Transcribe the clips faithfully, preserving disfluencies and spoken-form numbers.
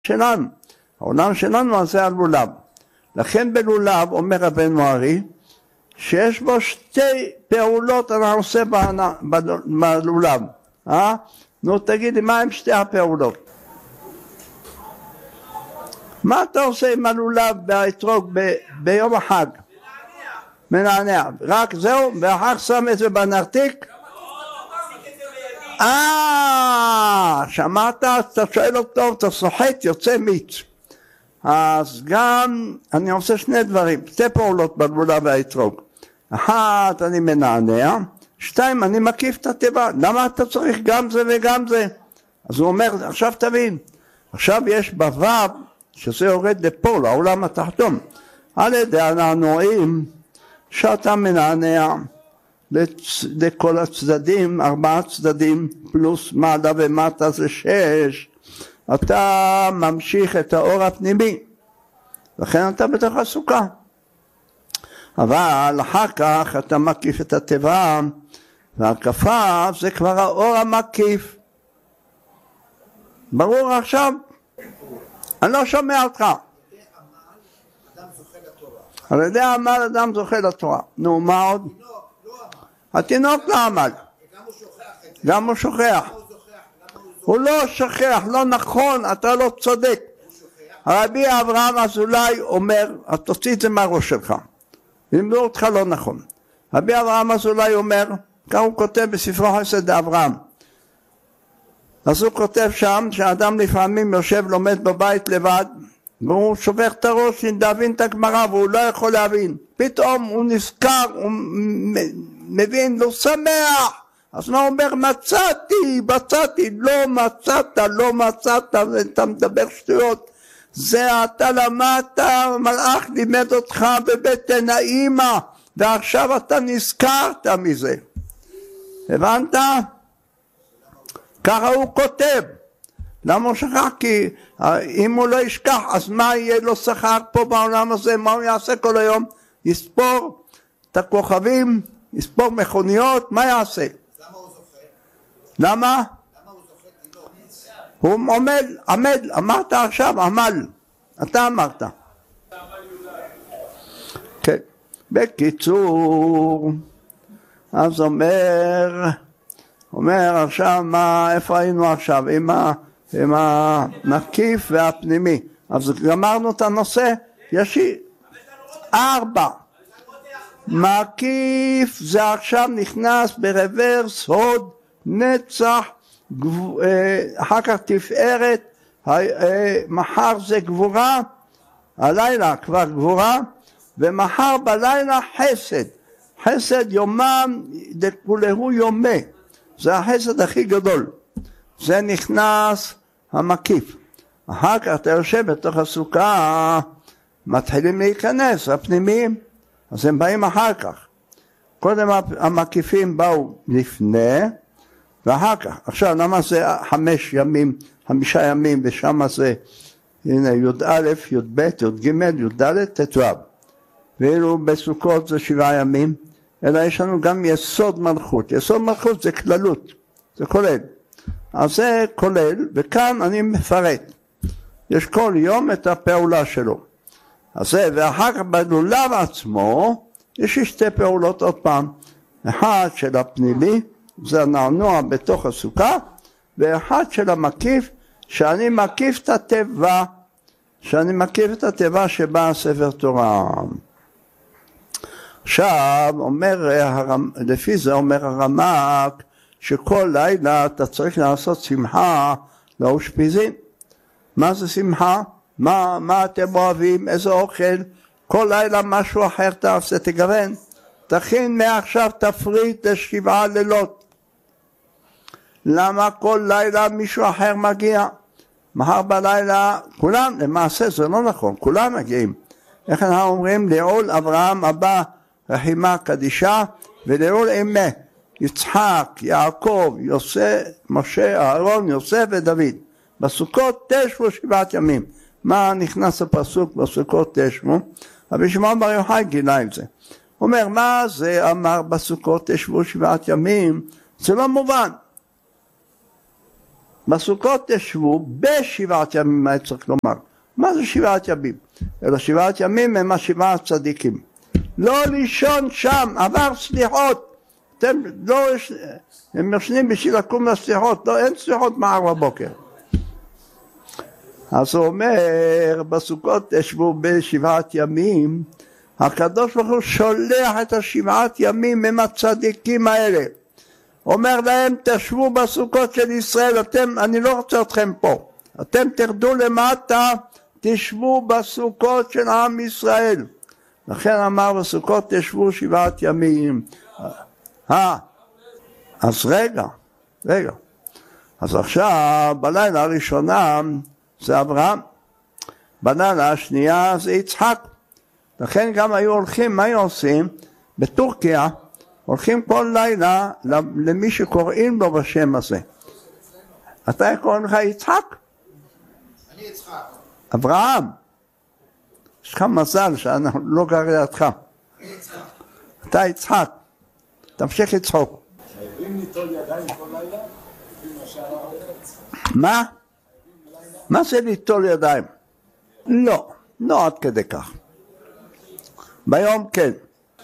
שלנו. העולם שלנו זה הלולב. לכן בלולב אומר רבנו ארי, שיש בו שתי פעולות אנחנו עושה בלולב. אה? נו תגידי מה הם שתי הפעולות? מה אתה עושה עם הלולב באתרוג ב- ביום החג? מנענע. רק זהו, ואחר שם את זה בנרתיק? אה, שמעת? אתה שואל אותו, אתה סוחט, יוצא מיץ. אז גם אני עושה שני דברים, שתי פעולות בלולב והאתרוג. אחת, אני מנענע, שתיים, אני מקיף את התיבה. למה אתה צריך גם זה וגם זה? אז הוא אומר, עכשיו תבין, עכשיו יש בו"ב, שזה יורד לפה, לעולם התחתון, על ידי הנענועים, שאתה מנענע לצ... לכל הצדדים, ארבעה צדדים, פלוס מעלה ומטה זה שש, אתה ממשיך את האור הפנימי, לכן אתה בתוך הסוכה. אבל אחר כך אתה מקיף את התיבה, והקפה זה כבר האור המקיף. ברור עכשיו? אני לא שומע אותך. על ידי עמל אדם זוכה לתורה. נו, מה עוד? התינוק לא עמל. גם הוא שוכח. הוא לא שוכח, לא נכון, אתה לא צודק. הרבי אברהם אזולאי אומר, תוציא את זה מהראש שלך. לימדו אותך לא נכון. רבי אברהם אזולאי אומר, כך הוא כותב בספרו חסד אברהם. אז הוא כותב שם שהאדם לפעמים יושב לומד בבית לבד, והוא שופך את הראש להבין את הגמרא והוא לא יכול להבין. פתאום הוא נזכר, הוא מבין, הוא שמח. אז הוא אומר, מצאתי, מצאתי, לא מצאת, לא מצאת, ואתה מדבר שטויות. זה אתה למדת, המלאך לימד אותך בבטן האמא, ועכשיו אתה נזכרת מזה. הבנת? ככה הוא כותב. למה הוא שכח? כי אם הוא לא ישכח, אז מה יהיה לו שכר פה בעולם הזה? מה הוא יעשה כל היום? יספור את הכוכבים, יספור מכוניות, מה יעשה? למה הוא זוכה? למה? למה הוא זוכה? הוא עומד, עמד, אמרת עכשיו, עמל. אתה אמרת. כן. בקיצור, אז אומר, אומר עכשיו, מה, איפה היינו עכשיו? עם, ה, עם המקיף והפנימי. אז גמרנו את הנושא, יש ארבע. מקיף זה עכשיו נכנס ברוורס, הוד, נצח, אחר כך תפארת, מחר זה גבורה, הלילה כבר גבורה, ומחר בלילה חסד. חסד יומם דכולהו יומה, זה החסד הכי גדול. זה נכנס המקיף. אחר כך אתה יושב בתוך הסוכה, מתחילים להיכנס, הפנימיים, אז הם באים אחר כך. קודם המקיפים באו לפני, ואחר כך, עכשיו למה זה חמש ימים, חמישה ימים, ושם זה, הנה, י"א, י"ב, י"ג, י"ד, ט"ו. ואילו בסוכות זה שבעה ימים, אלא יש לנו גם יסוד מלכות. יסוד מלכות זה כללות, זה כולל. אז זה כולל, וכאן אני מפרט. יש כל יום את הפעולה שלו. אז זה, ואחר כך בלולב עצמו, יש שתי פעולות עוד פעם. אחד של הפנימי, זה הנענוע בתוך הסוכה, ואחד של המקיף, שאני מקיף את הטבע, שאני מקיף את הטבע שבא הספר תורה. עכשיו, אומר, לפי זה אומר הרמ"ק, שכל לילה אתה צריך לעשות שמחה לאושפיזין. מה זה שמחה? מה, מה אתם אוהבים? איזה אוכל? כל לילה משהו אחר תעשה, תגוון. תכין מעכשיו תפריט לשבעה לילות. למה כל לילה מישהו אחר מגיע? מחר בלילה, כולם, למעשה זה לא נכון, כולם מגיעים. איך אנחנו אומרים? לעול אברהם הבא רחימה קדישה, ולעול אמה, יצחק, יעקב, יוסף, משה, אהרון, יוסף ודוד. בסוכות תשבו שבעת ימים. מה נכנס הפסוק בסוכות תשבו? רבי שמעון בר יוחאי גילה את זה. הוא אומר, מה זה אמר בסוכות תשבו שבעת ימים? זה לא מובן. בסוכות תשבו בשבעת ימים, מה צריך לומר? מה זה שבעת ימים? אלא שבעת ימים הם השבעה הצדיקים. לא לישון שם, עבר סליחות. אתם לא, הם ישנים בשביל לקום לסליחות, לא, אין סליחות מחר בבוקר. אז הוא אומר, בסוכות תשבו בשבעת ימים, הקדוש ברוך הוא שולח את השבעת ימים עם הצדיקים האלה. אומר להם, תשבו בסוכות של ישראל, אתם, אני לא רוצה אתכם פה. אתם תרדו למטה, תשבו בסוכות של עם ישראל. לכן אמר בסוכות תשבו שבעת ימים. אה, אז רגע, רגע. אז עכשיו, בלילה הראשונה זה אברהם, בלילה השנייה זה יצחק. לכן גם היו הולכים, מה היו עושים? בטורקיה, הולכים כל לילה למי שקוראים לו בשם הזה. אתה קוראים לך יצחק? אני יצחק. אברהם. יש לך מזל שאנחנו לא גר לידך. אני יצחק. אתה יצחק. תמשיך לצחוק. חייבים ליטול ידיים כל לילה? מה? מה זה ליטול ידיים? לא, לא עד כדי כך. ביום כן.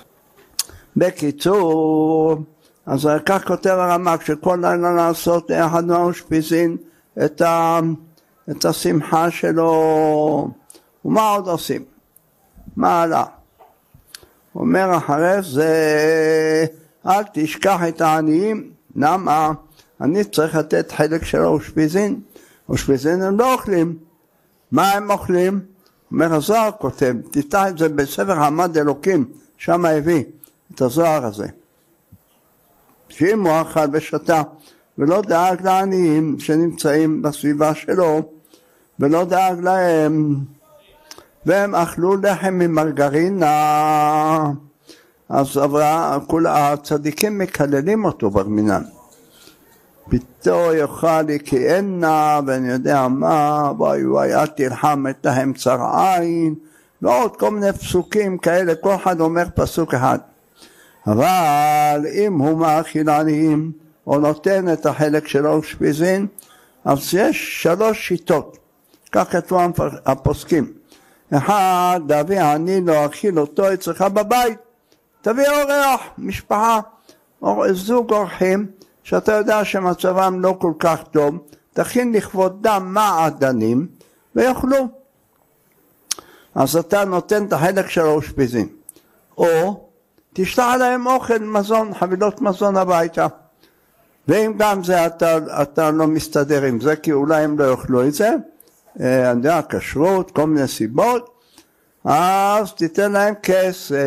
בקיצור, אז כך כותב הרמ"ק, שכל לילה לעשות אחד מהאושפיזין את, ה, את השמחה שלו. ומה עוד עושים? מה עלה? הוא אומר אחרי זה, אל תשכח את העניים. למה? אני צריך לתת חלק של האושפיזין. אושפיזין הם לא אוכלים. מה הם אוכלים? אומר הזוהר כותב, תפתח את זה בספר עמד אלוקים, שם הביא את הזוהר הזה. שאם הוא אכל ושתה ולא דאג לעניים שנמצאים בסביבה שלו, ולא דאג להם, והם אכלו לחם ממרגרינה, אז כל הצדיקים מקללים אותו ברמינן. ביתו יאכל יקהנה, ואני יודע מה, וואי וואי, אל תלחם את להם צר עין, ועוד כל מיני פסוקים כאלה, כל אחד אומר פסוק אחד. אבל אם הוא מאכיל עניים, או נותן את החלק של האושפיזין, אז יש שלוש שיטות, כך כתבו הפוסקים. אחד, להביא עני להאכיל אותו אצלך בבית, תביא אורח, משפחה, או זוג אורחים, שאתה יודע שמצבם לא כל כך טוב, תכין לכבודם מעדנים ויאכלו. אז אתה נותן את החלק של האושפיזין. או תשלח להם אוכל, מזון, חבילות מזון הביתה. ואם גם זה אתה, אתה לא מסתדר עם זה, כי אולי הם לא יאכלו את זה, אני יודע, כשרות, כל מיני סיבות, אז תיתן להם כסף.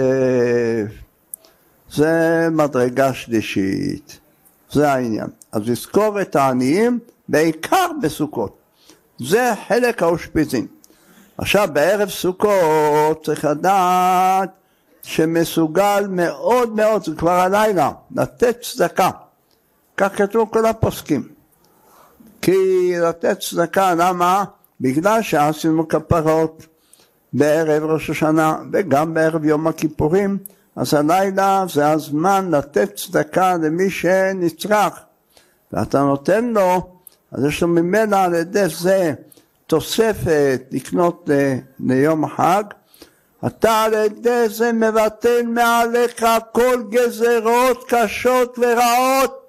זה מדרגה שלישית. זה העניין. אז לזכור את העניים בעיקר בסוכות. זה חלק האושפיזין. עכשיו בערב סוכות צריך לדעת שמסוגל מאוד מאוד, זה כבר הלילה, לתת צדקה. כך כתבו כל הפוסקים. כי לתת צדקה, למה? בגלל שעשינו כפרות בערב ראש השנה וגם בערב יום הכיפורים, אז הלילה זה הזמן לתת צדקה למי שנצרך, ואתה נותן לו, אז יש לו ממנו על ידי זה תוספת לקנות ליום החג, אתה על ידי זה מבטל מעליך כל גזרות קשות ורעות.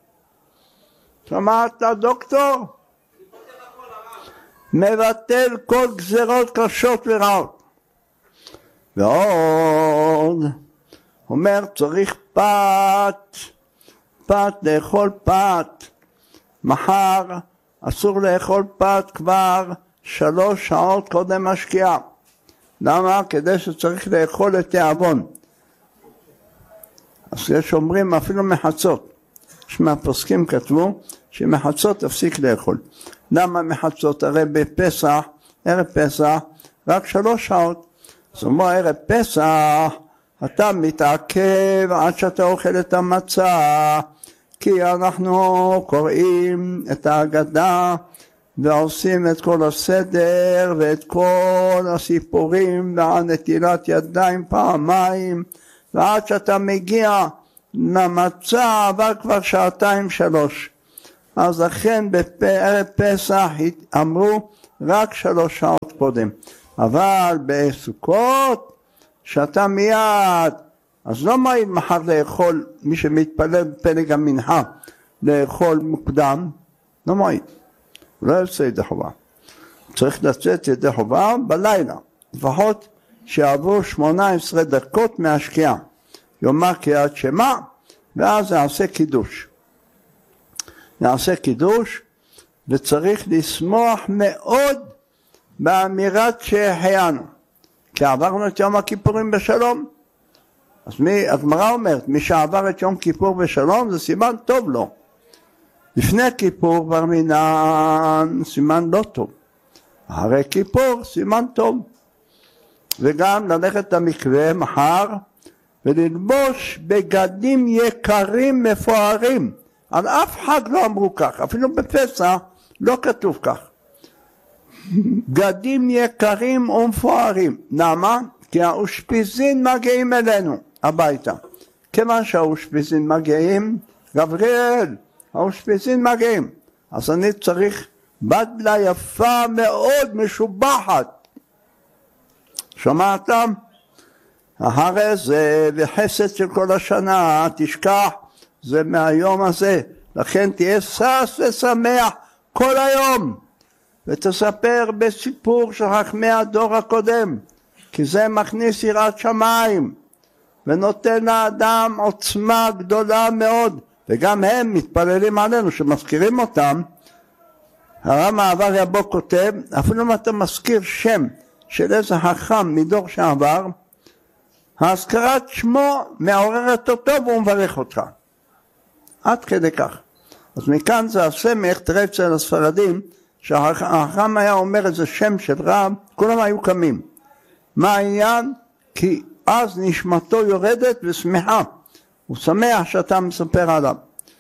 שמעת דוקטור? מבטל כל גזרות קשות ורעות. ועוד אומר צריך פת, פת, לאכול פת. מחר אסור לאכול פת כבר שלוש שעות קודם השקיעה. למה? כדי שצריך לאכול את תיאבון. אז יש אומרים אפילו מחצות. יש מהפוסקים כתבו שמחצות תפסיק לאכול. למה מחצות? הרי בפסח, ערב פסח, רק שלוש שעות. זאת אומרת, ערב פסח אתה מתעכב עד שאתה אוכל את המצה, כי אנחנו קוראים את ההגדה ועושים את כל הסדר ואת כל הסיפורים והנטילת ידיים פעמיים, ועד שאתה מגיע למצה עבר כבר שעתיים שלוש. אז לכן בערב פסח אמרו רק שלוש שעות קודם. אבל בסוכות, שאתה מיד, אז לא מעיד מחר לאכול, מי שמתפלל בפלג המנחה, לאכול מוקדם, לא מעיד. לא יוצא ידי חובה. צריך לצאת ידי חובה בלילה, לפחות שעברו שמונה עשרה דקות מהשקיעה. יאמר קריאת שמע, ואז יעשה קידוש. יעשה קידוש, וצריך לשמוח מאוד באמירת שהחיינו. כי עברנו את יום הכיפורים בשלום. אז מי, הגמרא אומרת, מי שעבר את יום כיפור בשלום, זה סימן טוב לו. לפני כיפור בר מינן, סימן לא טוב. אחרי כיפור, סימן טוב. וגם ללכת למקווה מחר, וללבוש בגדים יקרים מפוארים. על אף חג לא אמרו כך, אפילו בפסח לא כתוב כך. בגדים יקרים ומפוארים. למה? כי האושפיזין מגיעים אלינו הביתה. כיוון שהאושפיזין מגיעים, גבריאל, האושפיזין מגיעים. אז אני צריך בדלה יפה מאוד משובחת. שמעתם? אחרי זה וחסד של כל השנה, תשכח, זה מהיום הזה. לכן תהיה שש ושמח כל היום. ותספר בסיפור של חכמי הדור הקודם. כי זה מכניס יראת שמיים. ונותן לאדם עוצמה גדולה מאוד. וגם הם מתפללים עלינו שמזכירים אותם. הרב עבר יבוא כותב, אפילו אם אתה מזכיר שם של איזה חכם מדור שעבר, ההזכרת שמו מעוררת אותו והוא מברך אותך. עד כדי כך. אז מכאן זה הסמך, תראה אצל הספרדים, שהחכם היה אומר איזה שם של רב, כולם היו קמים. מה העניין? כי אז נשמתו יורדת ושמחה. הוא שמח שאתה מספר עליו.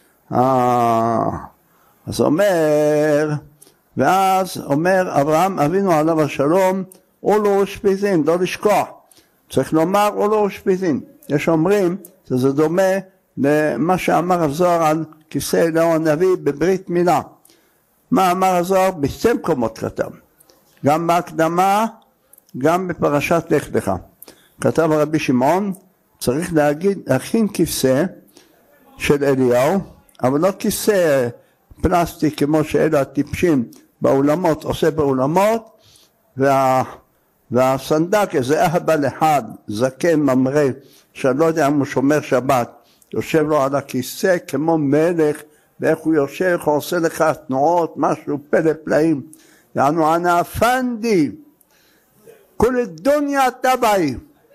אז אומר, ואז אומר אברהם אבינו עליו השלום, או לא אושפיזין, לא לשכוח. צריך לומר או לא אושפיזין. יש אומרים שזה דומה למה שאמר הזוהר על כיסא אליהו הנביא בברית מילה. מה אמר הזוהר? בשתי מקומות כתב. גם בהקדמה, גם בפרשת לך לך. כתב רבי שמעון, צריך להגיד, להכין כיסא של אליהו, אבל לא כיסא פלסטיק כמו שאלה הטיפשים באולמות, עושה באולמות, וה, והסנדק איזה אהבל אחד, זקן ממרא, שאני לא יודע אם הוא שומר שבת, יושב לו על הכיסא כמו מלך, ואיך הוא יושב, הוא עושה לך תנועות, משהו פלא פלאים. יענו אנא אפנדי, כל דוניה טבעי.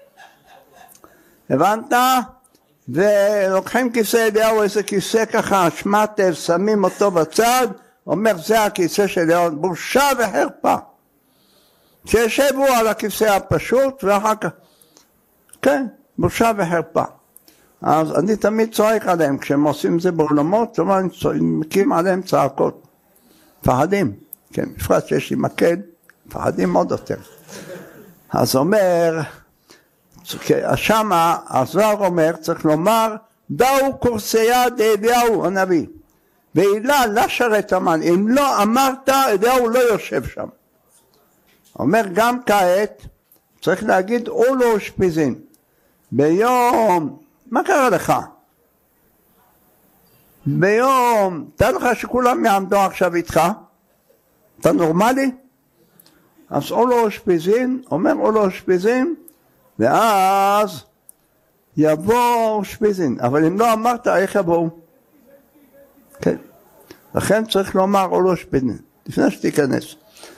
הבנת? ולוקחים כיסא אליהו, איזה כיסא ככה, שמטל, שמים אותו בצד, אומר זה הכיסא של אליהו, בושה וחרפה. שישבו על הכיסא הפשוט, ואחר כך, כן, בושה וחרפה. אז אני תמיד צועק עליהם, כשהם עושים זה בעולמות, זאת אומרת, אני מקים עליהם צעקות. מפחדים, כן, בפרט שיש לי מקל, מפחדים עוד יותר. אז אומר, שמה, הזוהר אומר, צריך לומר, דאו קורסיה דאליהו הנביא. ואילה, לא שרת אמן, אם לא אמרת, אליהו לא יושב שם. אומר, גם כעת, צריך להגיד, או לא אושפיזין. ביום, מה קרה לך? ביום, תן לך שכולם יעמדו עכשיו איתך, אתה נורמלי? אז או לא אושפיזין, אומר או לא אושפיזין, ואז יבוא אושפיזין, אבל אם לא אמרת, איך יבואו? כן, לכן צריך לומר או לא אושפיזין, לפני שתיכנס.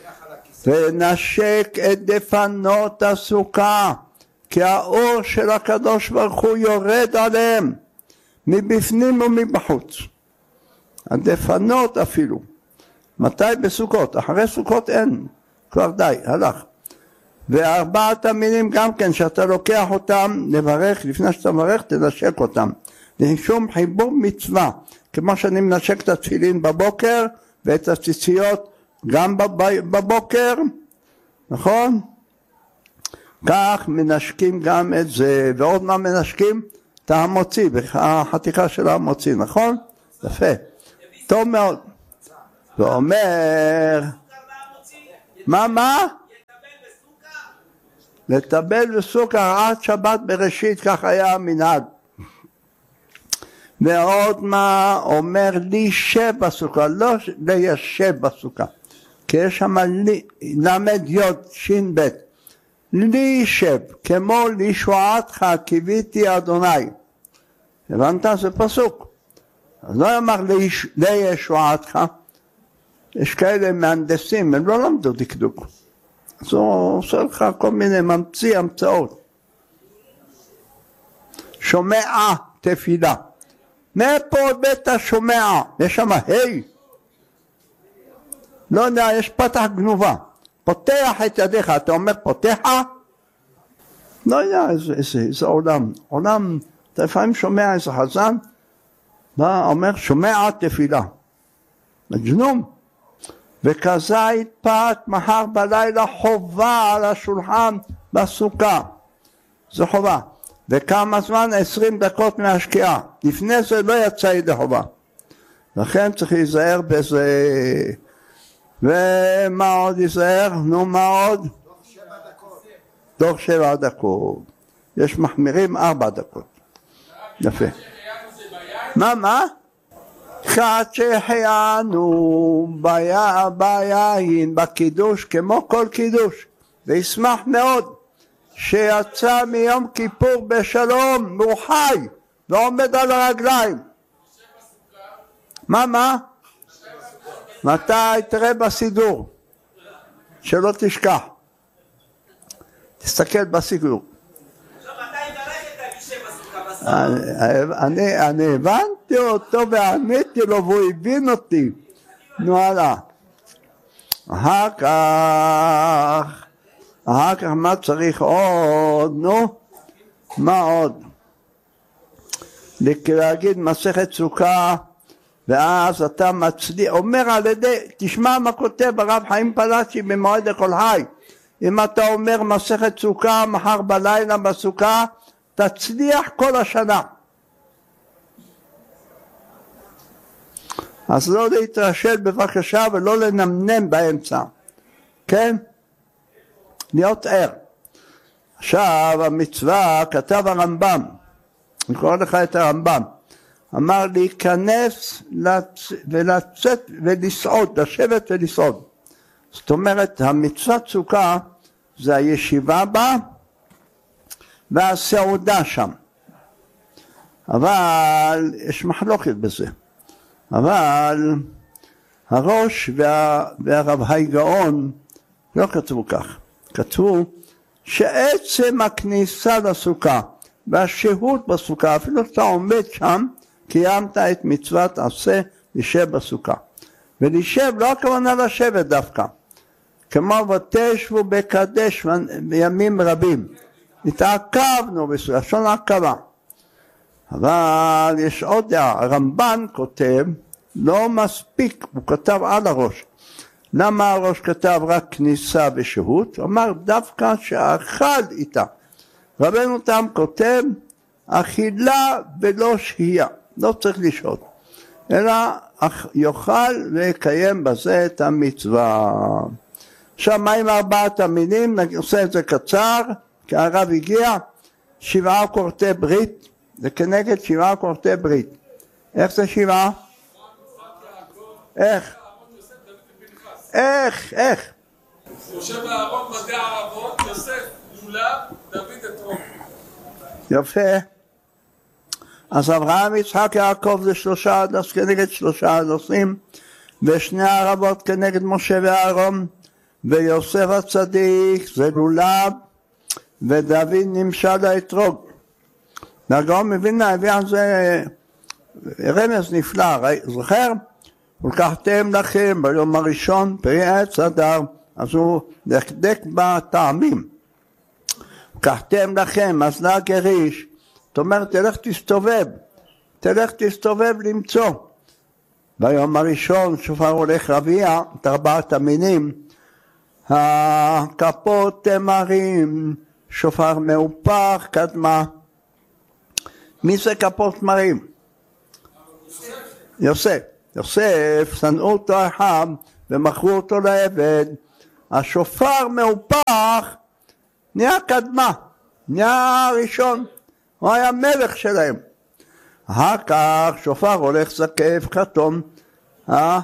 ונשק את דפנות הסוכה, כי האור של הקדוש ברוך הוא יורד עליהם, מבפנים ומבחוץ. הדפנות אפילו. מתי בסוכות? אחרי סוכות אין, כבר די, הלך. וארבעת המילים גם כן, שאתה לוקח אותם, לברך, לפני שאתה מברך, תנשק אותם. לשום חיבור מצווה, כמו שאני מנשק את התפילין בבוקר, ואת הציציות גם בבוקר, נכון? כך מנשקים גם את זה, ועוד מה מנשקים? את המוציא, החתיכה של המוציא, נכון? יפה. טוב מאוד. ואומר, מה מה? לטבל בסוכר עד שבת בראשית, כך היה המנהג. ועוד מה אומר להישב בסוכה, לא ליישב בסוכה, כי יש שם למד יוד שין בית, להישב, כמו לישועתך קיוויתי אדוני. הבנת? זה פסוק. אז לא אמר לישועתך, יש כאלה מהנדסים, הם לא למדו דקדוק. אז הוא עושה לך כל מיני ממציא המצאות. שומע תפילה. מאיפה בית השומע? יש שם היי. לא יודע, יש פתח גנובה. פותח את ידיך, אתה אומר פותח? לא יודע, איזה, איזה, איזה עולם. עולם, אתה לפעמים שומע איזה חזן, בא, אומר שומע תפילה. מג'נום. וכזית פת מחר בלילה חובה על השולחן בסוכה. זו חובה. וכמה זמן? עשרים דקות מהשקיעה. לפני זה לא יצא ידי חובה. לכן צריך להיזהר בזה. ומה עוד ייזהר? נו מה עוד? תוך שבע דקות. תוך שבע דקות. יש מחמירים ארבע דקות. יפה. מה מה? חד שהחיינו ביין בקידוש כמו כל קידוש, וישמח מאוד שיצא מיום כיפור בשלום והוא חי ועומד על הרגליים. מה מה? מתי? תראה בסידור, שלא תשכח, תסתכל בסידור. אני, אני הבנתי אותו ועניתי לו והוא הבין אותי. נו הלאה. אחר כך, אחר כך מה צריך עוד? נו, מה עוד? להגיד מסכת סוכה, ואז אתה מצליח, אומר על ידי, תשמע מה כותב הרב חיים פלאצ'י במועד לכל חי. אם אתה אומר מסכת סוכה מחר בלילה בסוכה, תצליח כל השנה. אז לא להתרשל בבקשה ולא לנמנם באמצע. כן? להיות ער. עכשיו המצווה, כתב הרמב"ם, אני קורא לך את הרמב"ם, אמר להיכנס ולצאת ולסעוד, לשבת ולסעוד. זאת אומרת, המצוות סוכה זה הישיבה בה, והסעודה שם. אבל יש מחלוקת בזה. אבל הראש וה, והרב הגאון לא כתבו כך. כתבו שעצם הכניסה לסוכה והשהות בסוכה, אפילו שאתה עומד שם, קיימת את מצוות עשה לשב בסוכה. ולשב לא הכוונה לשבת דווקא. כמו ותשבו בקדש בימים רבים. התעכבנו בלשון עכבה. אבל יש עוד דעה, הרמב"ן כותב, לא מספיק, הוא כתב על הראש. למה הראש כתב רק כניסה ושהות? הוא אמר דווקא שאכל איתה. רבנו תם כותב, אכילה ולא שהייה, לא צריך לשהות, אלא יאכל ויקיים בזה את המצווה. עכשיו מה עם ארבעת המינים? נעשה את זה קצר, כי הרב הגיע, שבעה קורטי ברית, זה כנגד שבעה קורטי ברית. איך זה שבעה? איך? איך? איך? יושב הארון מדע הערבות, יוסף, לולב, דוד אתרום. יפה. אז אברהם, יצחק, יעקב זה שלושה הדס כנגד שלושה הדסים, ושני הערבות כנגד משה ואהרון, ויוסף הצדיק זה לולב, ודוד נמשל לאתרוג. והגאון מווילנה הביא על זה רמז נפלא, זוכר? ולקחתם לכם ביום הראשון פרי עץ הדר, אז הוא דקדק בטעמים. לקחתם לכם, אז לה גריש, זאת אומרת, תלך תסתובב, תלך תסתובב למצוא. ביום הראשון שופר הולך רביע, את ארבעת המינים, הכפות תמרים, שופר מאופח קדמה. מי זה כפות תמרים? יוסף. יוסף, שנאו אותו אחיו ומכרו אותו לעבד. השופר מהופך, נהיה קדמה, נהיה ראשון, הוא היה מלך שלהם. אחר כך שופר הולך זקף כתום, אה?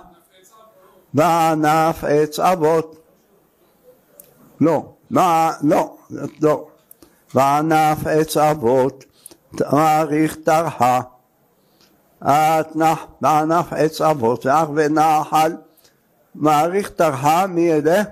וענף עץ אבות. לא, מה, לא, לא. וענף עץ אבות, מעריך תרחה. התנח, וענף עץ אבות, ואח ונחל, מעריך תרחה, מי אלה?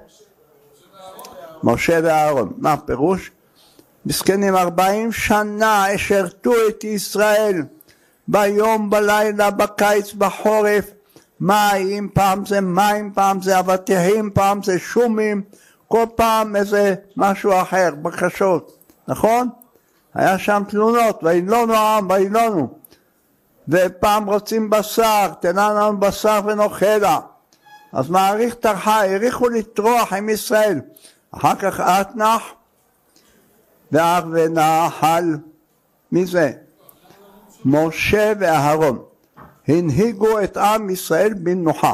משה ואהרון. מה הפירוש? מסכנים ארבעים שנה השרתו את ישראל, ביום, בלילה, בקיץ, בחורף, מים, פעם זה מים, פעם זה אבטיחים, פעם זה שומים, כל פעם איזה משהו אחר, בקשות, נכון? היה שם תלונות, וילונו העם, וילונו, ופעם רוצים בשר, תן לנו בשר ונאכלה. אז מעריך תרחה, העריכו לטרוח עם ישראל. אחר כך אתנח ואח ונחל. מי זה? משה ואהרון. הנהיגו את עם ישראל במנוחה.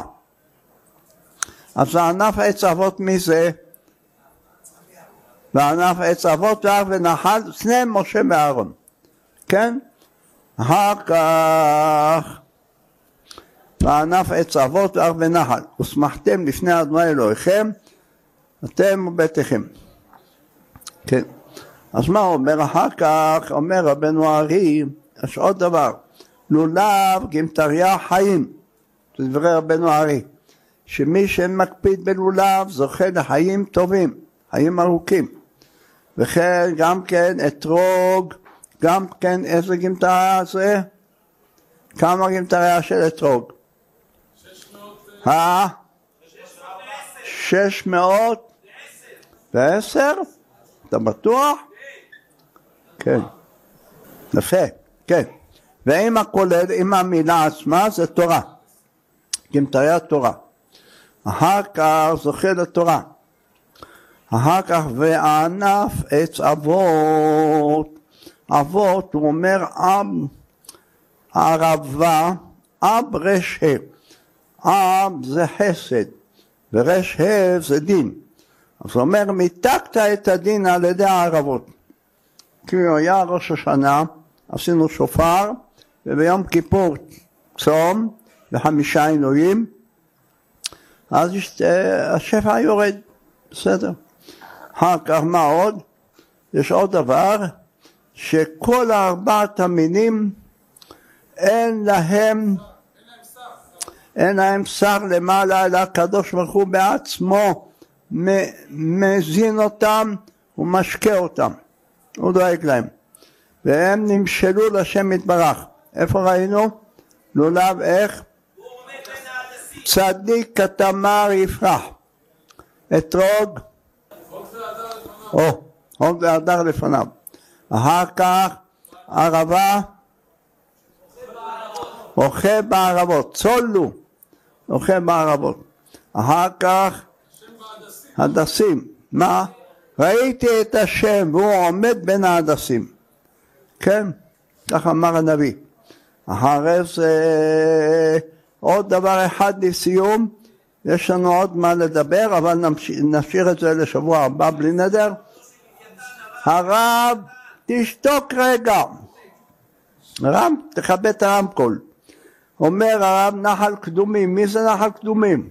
אז ענף עץ אבות מי זה? וענף עץ אבות ואח ונחל, שניהם משה ואהרון. כן? אחר כך וענף עץ אבות ואח ונחל, ושמחתם לפני אדוני אלוהיכם, אתם וביתכם. כן. אז מה אומר אחר כך? אומר רבנו הארי, יש עוד דבר, לולב גמטריה חיים, זה דברי רבנו הארי, שמי שמקפיד בלולב זוכה לחיים טובים, חיים ארוכים, וכן גם כן אתרוג, גם כן איזה גמטריה זה? כמה גמטריה של אתרוג? אה? שש מאות ועשר? אתה בטוח? כן. יפה, כן. ועם הכולל, עם המילה עצמה, זה תורה. גמטריה תורה. אחר כך זוכה לתורה. אחר כך וענף עץ אבות. אבות, הוא אומר, אב, ערבה, אב רש ה'. אב זה חסד, ורש ה' זה דין. אז הוא אומר, מיתקת את הדין על ידי הערבות. כי הוא היה ראש השנה, עשינו שופר, וביום כיפור צום, וחמישה עינויים, אז השפע יורד, בסדר. אחר כך מה עוד? יש עוד דבר, שכל ארבעת המינים, אין להם, אין להם שר למעלה, אלא הקדוש ברוך הוא בעצמו מזין אותם ומשקה אותם, הוא דואג להם, והם נמשלו לשם יתברך. איפה ראינו? לולב איך? צדיק כתמר יפרח, אתרוג, או, הוד והדר לפניו. אחר כך ערבה, אוכל בערבות, צולו, אוכל בערבות. אחר כך הדסים. מה? ראיתי את השם והוא עומד בין ההדסים. כן? כך אמר הנביא. אחרי זה עוד דבר אחד לסיום, יש לנו עוד מה לדבר, אבל נשאיר את זה לשבוע הבא בלי נדר. הרב, תשתוק רגע. רב, תכבד את הרמקול. אומר הרב נחל קדומים. מי זה נחל קדומים?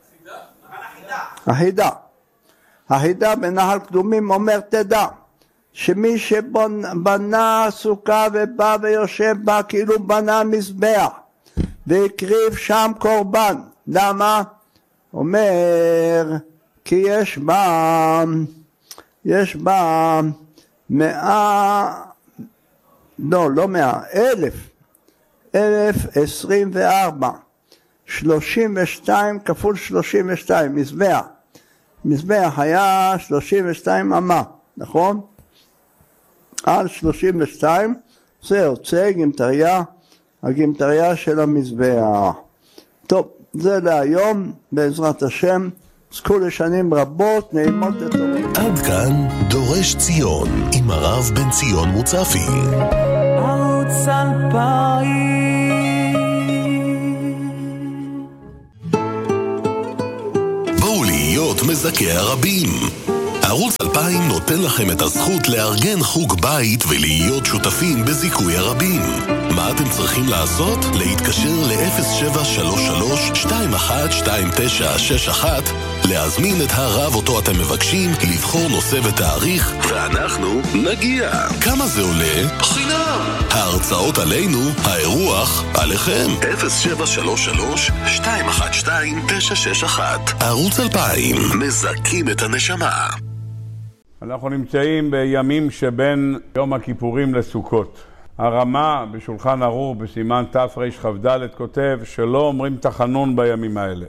החידה. החידה בנחל קדומים אומר תדע שמי שבנה סוכה ובא ויושב בה כאילו בנה מזבח והקריב שם קורבן. למה? אומר כי יש בה יש בה מאה, לא, לא מאה, אלף, אלף עשרים וארבע, שלושים ושתיים כפול שלושים ושתיים, מזבח. מזבח היה שלושים ושתיים אמה, נכון? על שלושים ושתיים, זה יוצא גמטריה, הגמטריה של המזבח. טוב, זה להיום, בעזרת השם, זכו לשנים רבות, נעימות לטובות. עד כאן דורש ציון, עם הרב בן ציון מוצפי. ערוץ אלפיים מזכה הרבים. ערוץ אלפיים נותן לכם את הזכות לארגן חוג בית ולהיות שותפים בזיכוי הרבים. מה אתם צריכים לעשות? להתקשר ל-אפס שבע שלוש שלוש שתיים אחת שתיים תשע שש אחת, להזמין את הרב אותו אתם מבקשים, לבחור נושא ותאריך, ואנחנו נגיע. כמה זה עולה? חינם. ההרצאות עלינו, האירוח עליכם. אפס שבע שלוש שלוש שתיים אחת שתיים תשע שש אחת. ערוץ אלפיים, מזכים את הנשמה. אנחנו נמצאים בימים שבין יום הכיפורים לסוכות. הרמה בשולחן ערוך בסימן תרכ"ד כותב שלא אומרים תחנון בימים האלה.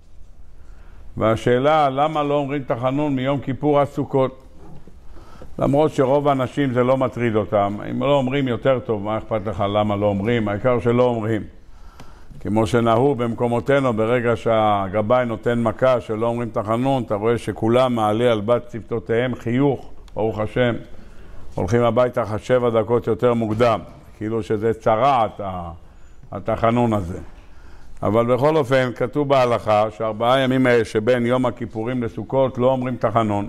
והשאלה למה לא אומרים תחנון מיום כיפור עד סוכות? למרות שרוב האנשים זה לא מטריד אותם. אם לא אומרים יותר טוב, מה אכפת לך למה לא אומרים? העיקר שלא אומרים. כמו שנהוג במקומותינו, ברגע שהגבאי נותן מכה שלא אומרים תחנון, אתה רואה שכולם מעלה על בת צוותותיהם חיוך, ברוך השם, הולכים הביתה שבע דקות יותר מוקדם, כאילו שזה צרעת התחנון הזה. אבל בכל אופן, כתוב בהלכה שארבעה ימים האלה שבין יום הכיפורים לסוכות לא אומרים תחנון.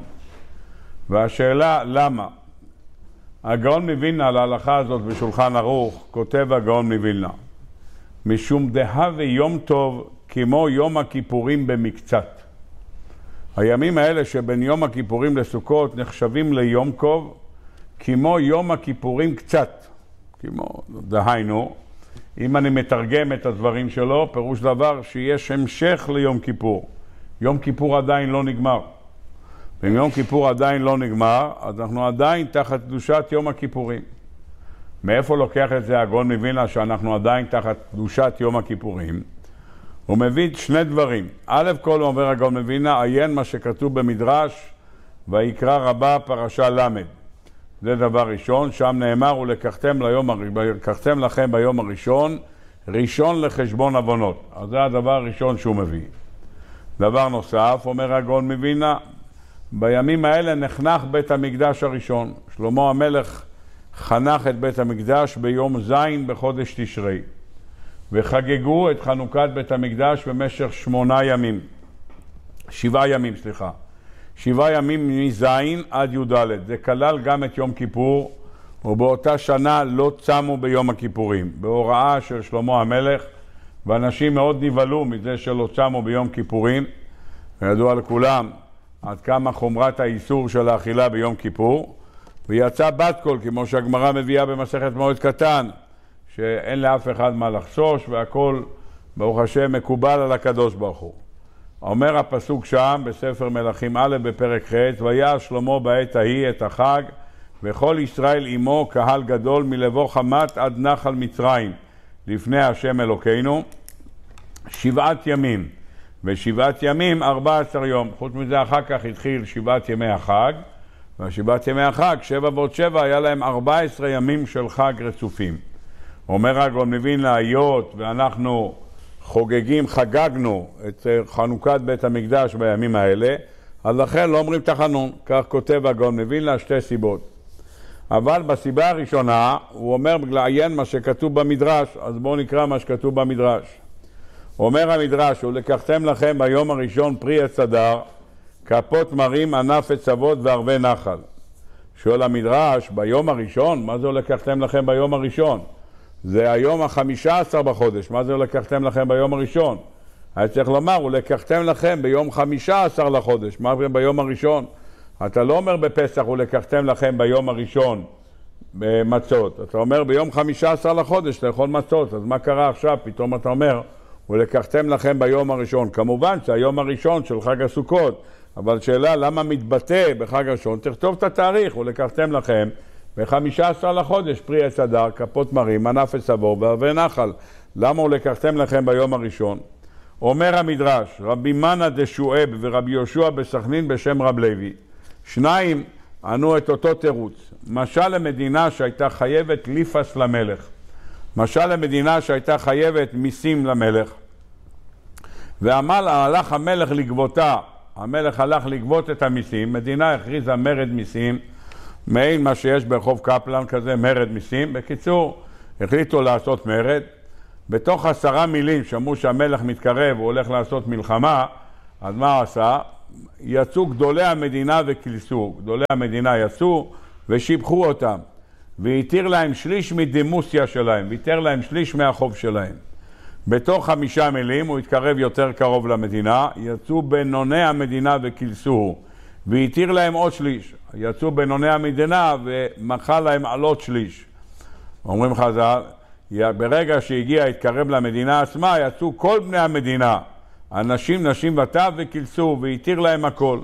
והשאלה למה? הגאון מווילנה על ההלכה הזאת בשולחן ערוך, כותב הגאון מווילנה, משום דהווה יום טוב כמו יום הכיפורים במקצת. הימים האלה שבין יום הכיפורים לסוכות נחשבים ליום קוב כמו יום הכיפורים קצת. כמו, דהיינו, אם אני מתרגם את הדברים שלו, פירוש דבר שיש המשך ליום כיפור. יום כיפור עדיין לא נגמר. ואם יום כיפור עדיין לא נגמר, אז אנחנו עדיין תחת קדושת יום הכיפורים. מאיפה לוקח את זה הגאון מווילנה שאנחנו עדיין תחת קדושת יום הכיפורים? הוא מביא שני דברים. א' כל אומר הגאון מווילנה, עיין מה שכתוב במדרש, ויקרא רבה פרשה למד. זה דבר ראשון, שם נאמר, ולקחתם, ליום, לקחתם לכם ביום הראשון, ראשון לחשבון עוונות. אז זה הדבר הראשון שהוא מביא. דבר נוסף, אומר הגאון מווילנה, בימים האלה נחנך בית המקדש הראשון. שלמה המלך חנך את בית המקדש ביום זין בחודש תשרי, וחגגו את חנוכת בית המקדש במשך שמונה ימים, שבעה ימים, סליחה, שבעה ימים מזין עד י"ד. זה כלל גם את יום כיפור, ובאותה שנה לא צמו ביום הכיפורים, בהוראה של שלמה המלך, ואנשים מאוד נבהלו מזה שלא צמו ביום כיפורים, וידוע לכולם עד כמה חומרת האיסור של האכילה ביום כיפור. ויצא בת קול, כמו שהגמרא מביאה במסכת מועד קטן, שאין לאף אחד מה לחשוש, והכל ברוך השם מקובל על הקדוש ברוך הוא. אומר הפסוק שם בספר מלכים א' בפרק ח', ויעש שלמה בעת ההיא את החג וכל ישראל עמו קהל גדול מלבוא חמת עד נחל מצרים לפני השם אלוקינו שבעת ימים, ושבעת ימים ארבע עשר יום. חוץ מזה אחר כך התחיל שבעת ימי החג, והשבעת ימי החג, שבע ועוד שבע, היה להם ארבע עשרה ימים של חג רצופים. אומר הגאון מווילנה, היות ואנחנו חוגגים, חגגנו את חנוכת בית המקדש בימים האלה, אז לכן לא אומרים תחנון. כך כותב הגאון מווילנה, שתי סיבות. אבל בסיבה הראשונה, הוא אומר לעיין מה שכתוב במדרש, אז בואו נקרא מה שכתוב במדרש. אומר המדרש, ולקחתם לכם ביום הראשון פרי עץ הדר, כפות מרים, ענף עץ אבות וערבי נחל. שואל המדרש, ביום הראשון, מה זה לקחתם לכם ביום הראשון? זה היום החמישה עשר בחודש, מה זה לקחתם לכם ביום הראשון? היה צריך לומר, ולקחתם לכם ביום חמישה עשר לחודש, מה אומרים ביום הראשון? אתה לא אומר בפסח, ולקחתם לכם ביום הראשון במצות, אתה אומר ביום חמישה עשר לחודש לאכול מצות, אז מה קרה עכשיו? פתאום אתה אומר, ולקחתם לכם ביום הראשון. כמובן שהיום הראשון של חג הסוכות, אבל שאלה למה מתבטא בחג הראשון, תכתוב את התאריך, ולקחתם לכם ב-חמישה עשר לחודש פרי עץ הדר, כפות מרים, ענף עץ אבות וערבי נחל. למה ולקחתם לכם ביום הראשון? אומר המדרש, רבי מנא דשועב ורבי יהושע בסכנין בשם רב לוי, שניים ענו את אותו תירוץ. משל למדינה שהייתה חייבת ליפס למלך, משל למדינה שהייתה חייבת מיסים למלך, ועמל הלך המלך לגבותה, המלך הלך לגבות את המיסים, מדינה הכריזה מרד מיסים, מעין מה שיש ברחוב קפלן כזה, מרד מיסים. בקיצור, החליטו לעשות מרד. בתוך עשרה מילים שמעו שהמלך מתקרב, הוא הולך לעשות מלחמה, אז מה הוא עשה? יצאו גדולי המדינה וכילסו. גדולי המדינה יצאו ושיבחו אותם. והתיר להם שליש מדמוסיה שלהם, והתיר להם שליש מהחוב שלהם. בתוך חמישה מילים, הוא התקרב יותר קרוב למדינה, יצאו בינוני המדינה וכילסוהו, והתיר להם עוד שליש. יצאו בינוני המדינה ומחה להם על עוד שליש. אומרים חז"ל, ברגע שהגיע, התקרב למדינה עצמה, יצאו כל בני המדינה, אנשים, נשים וטף וכילסו, והתיר להם הכל.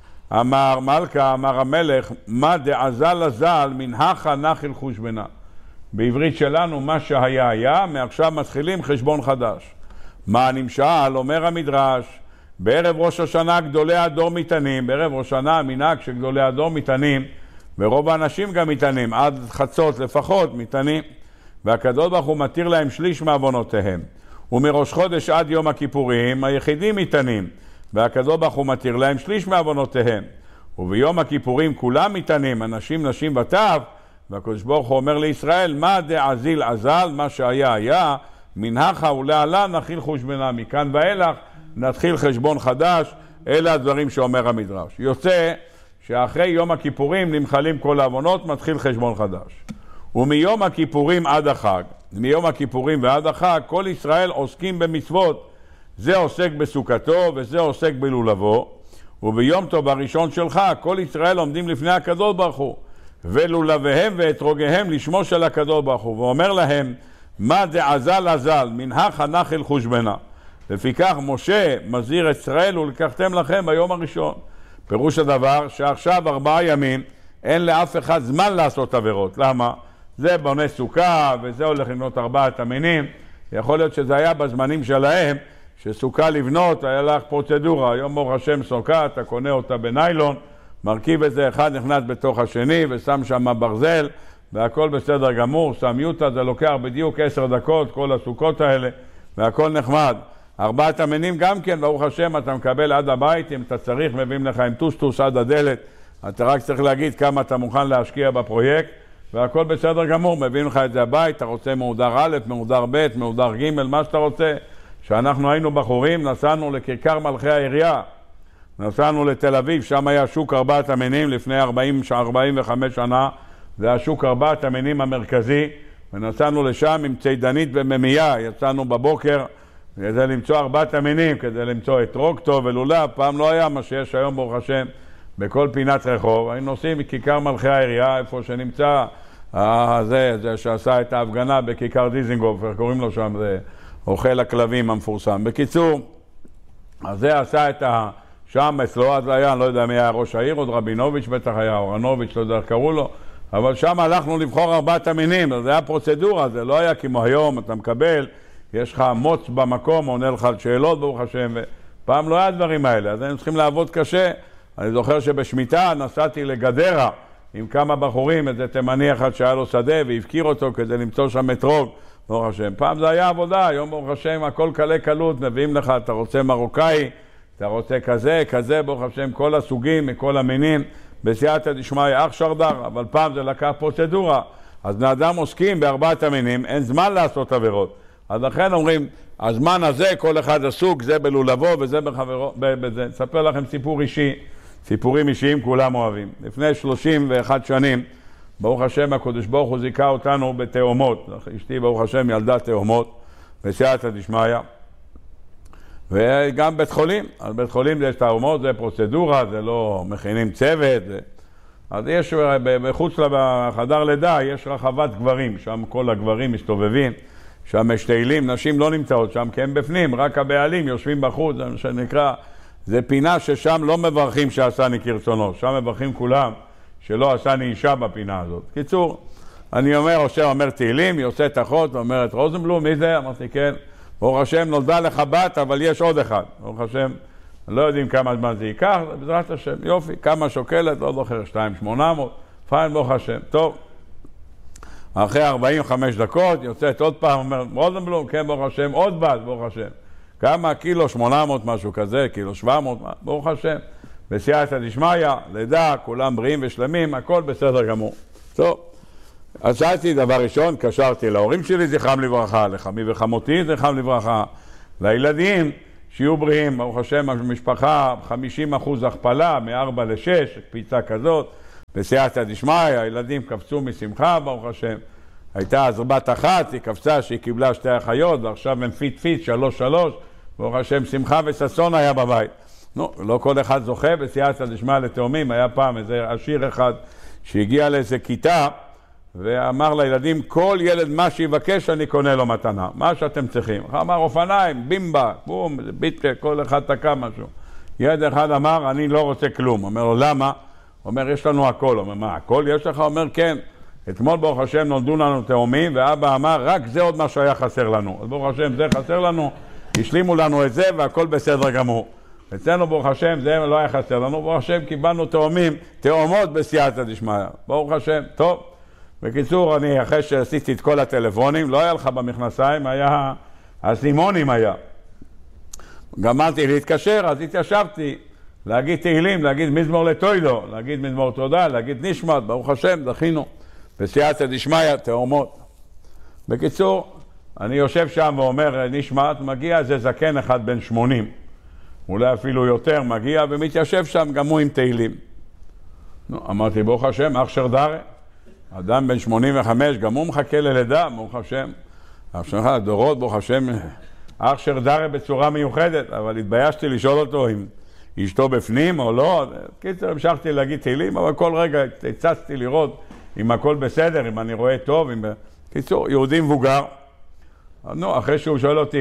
אמר מלכה, אמר המלך, מה דעזל הזל מנהכה נחל חושבנה. בעברית שלנו, מה שהיה היה, מעכשיו מתחילים חשבון חדש. מה נמשל? אומר המדרש, בערב ראש השנה גדולי הדור מתענים, בערב ראש השנה המנהג שגדולי הדור מתענים, ורוב האנשים גם מתענים, עד חצות לפחות מתענים, והקדוש ברוך הוא מתיר להם שליש מעוונותיהם. ומראש חודש עד יום הכיפורים היחידים מתענים, והקדוש ברוך הוא מתיר להם שליש מעוונותיהם. וביום הכיפורים כולם מתענים, אנשים, נשים וטף, והקדוש ברוך הוא אומר לישראל, מה דעזיל עזל, מה שהיה היה, מנהכה ולעלה נחיל חושבנה. מכאן ואילך נתחיל חשבון חדש. אלה הדברים שאומר המדרש. יוצא שאחרי יום הכיפורים נמחלים כל העוונות, מתחיל חשבון חדש. ומיום הכיפורים עד החג, מיום הכיפורים ועד החג, כל ישראל עוסקים במצוות. זה עוסק בסוכתו וזה עוסק בלולבו. וביום טוב הראשון שלך, כל ישראל עומדים לפני הקדוש ברוך הוא, ולולביהם ואתרוגיהם לשמו של הקדוש ברוך הוא, ואומר להם, מה דעזל עזל, מנהכה נחל חושבנה. לפיכך משה מזהיר את ישראל, ולקחתם לכם ביום הראשון. פירוש הדבר שעכשיו ארבעה ימים אין לאף אחד זמן לעשות עבירות. למה? זה בונה סוכה וזה הולך לבנות ארבעת המינים. יכול להיות שזה היה בזמנים שלהם, שסוכה לבנות היה לך פרוצדורה. היום ברוך השם סוכה, אתה קונה אותה בניילון, מרכיב איזה אחד, נכנס בתוך השני ושם שם ברזל, והכל בסדר גמור. שם יוטה, זה לוקח בדיוק עשר דקות, כל הסוכות האלה, והכל נחמד. ארבעת המינים גם כן, ברוך השם, אתה מקבל עד הבית, אם אתה צריך, מביאים לך עם טוסטוס עד הדלת. אתה רק צריך להגיד כמה אתה מוכן להשקיע בפרויקט, והכל בסדר גמור, מביאים לך את זה הבית, אתה רוצה מעודר א', מעודר ב', מעודר ג', מה שאתה רוצה. כשאנחנו היינו בחורים, נסענו לכיכר מלכי העירייה, נסענו לתל אביב, שם היה שוק ארבעת המינים לפני ארבעים, ארבעים וחמש שנה, זה השוק ארבעת המינים המרכזי, ונסענו לשם עם צידנית וממייה, יצאנו בבוקר כדי למצוא ארבעת המינים, כדי למצוא את רוקטו ולולב. פעם לא היה מה שיש היום ברוך השם בכל פינת רחוב. היינו נוסעים מכיכר מלכי העירייה, איפה שנמצא אה, זה, זה שעשה את ההפגנה בכיכר דיזינגוף, איך קוראים לו שם, זה אוכל הכלבים המפורסם. בקיצור, אז זה עשה את ה... שם אצלו, אז היה, אני לא יודע מי היה ראש העיר, עוד רבינוביץ' בטח היה, אורנוביץ', לא יודע איך קראו לו, אבל שם הלכנו לבחור ארבעת המינים, זה היה פרוצדורה, זה לא היה כמו היום, אתה מקבל, יש לך מוץ במקום, עונה לך על שאלות ברוך השם, ופעם לא היה דברים האלה, אז היינו צריכים לעבוד קשה. אני זוכר שבשמיטה נסעתי לגדרה עם כמה בחורים, איזה תימני אחד שהיה לו שדה והפקיר אותו כדי למצוא שם אתרוג, ברוך השם. פעם זה היה עבודה, היום ברוך השם הכל קלה קלות, מביאים לך, אתה רוצה מרוקאי, אתה רוצה כזה, כזה, ברוך השם, כל הסוגים, מכל המינים, בסייעתא דשמיא אח שרדר, אבל פעם זה לקח פרוצדורה. אז בני אדם עוסקים בארבעת המינים, אין זמן לעשות עבירות. אז לכן אומרים, הזמן הזה, כל אחד עסוק, זה בלולבו וזה בחברו, בזה. נספר לכם סיפור אישי, סיפורים אישיים כולם אוהבים. לפני שלושים ואחת שנים, ברוך השם, הקדוש ברוך הוא זיכה אותנו בתאומות. אשתי, ברוך השם, ילדה תאומות, בסייעתא דשמיא. וגם בית חולים, אז בית חולים זה תאומות, זה פרוצדורה, זה לא מכינים צוות. זה... אז יש, בחוץ לחדר לידה, יש רחבת גברים, שם כל הגברים מסתובבים, שם משתעילים, נשים לא נמצאות שם, כי הם בפנים, רק הבעלים יושבים בחוץ, זה שנקרא, זה פינה ששם לא מברכים שעשני כרצונו, שם מברכים כולם שלא עשני אישה בפינה הזאת. קיצור, אני אומר, השם אומר תהילים, יוצא את אחות, אומרת רוזנבלום, מי זה? אמרתי, כן. ברוך השם, נולדה לך בת, אבל יש עוד אחד. ברוך השם, לא יודעים כמה זמן זה ייקח, בעזרת השם, יופי, כמה שוקלת, לא זוכר, שתיים שמונה מאות, פיין, ברוך השם, טוב. אחרי ארבעים וחמש דקות, יוצאת עוד פעם, אומרת, רוזנבלום, כן, ברוך השם, עוד בת, ברוך השם. כמה? קילו שמונה מאות, משהו כזה, קילו שבע מאות, ברוך השם. בסייעתא דשמיא, לידה, כולם בריאים ושלמים, הכל בסדר גמור. טוב. אז שאלתי דבר ראשון, קשרתי להורים שלי, זכרם לברכה, לחמי וחמותי, זכרם לברכה, לילדים שיהיו בריאים, ברוך השם, המשפחה, חמישים אחוז הכפלה, מ-ארבע לשש, קפיצה כזאת, בסייעתא דשמיא, הילדים קפצו משמחה, ברוך השם. הייתה אז בת אחת, היא קפצה שהיא קיבלה שתי אחיות, ועכשיו הם פיט פיט, שלוש שלוש, ברוך השם, שמחה וששון היה בבית. נו, לא כל אחד זוכה בסייעתא דשמיא לתאומים. היה פעם איזה עשיר אחד שהגיע לאיזה כיתה, ואמר לילדים, כל ילד מה שיבקש אני קונה לו מתנה, מה שאתם צריכים. אמר אופניים, בימבה, בום, ביטקה, כל אחד תקע משהו. ילד אחד אמר, אני לא רוצה כלום. אומר לו, למה? אומר, יש לנו הכל. אומר, מה, הכל יש לך? אומר, כן. אתמול ברוך השם נולדו לנו תאומים, ואבא אמר, רק זה עוד מה שהיה חסר לנו. אז ברוך השם, זה חסר לנו, השלימו לנו את זה, והכל בסדר גמור. אצלנו ברוך השם, זה לא היה חסר לנו. ברוך השם, קיבלנו תאומים, תאומות בסייעתא דשמיא. ברוך השם, טוב. בקיצור, אני אחרי שעשיתי את כל הטלפונים, לא היה לך במכנסיים, היה, הסימונים היה. גמרתי להתקשר, אז התיישבתי להגיד תהילים, להגיד מזמור לטוילו, להגיד מזמור תודה, להגיד נשמת, ברוך השם, דחינו. בסייעתא דשמיא, תאומות. בקיצור, אני יושב שם ואומר נשמת, מגיע איזה זקן אחד בן שמונים, אולי אפילו יותר, מגיע ומתיישב שם גם הוא עם תהילים. נו, אמרתי, ברוך השם, אח שרדרה. אדם בן שמונים וחמש, גם הוא מחכה ללידה, ברוך השם. עכשיו, הדורות, ברוך השם, אח שרדרה בצורה מיוחדת, אבל התביישתי לשאול אותו אם אשתו בפנים או לא. קיצר, המשכתי להגיד תהילים, אבל כל רגע הצצתי לראות אם הכל בסדר, אם אני רואה טוב. אם... קיצור, יהודי מבוגר. נו, אחרי שהוא שואל אותי,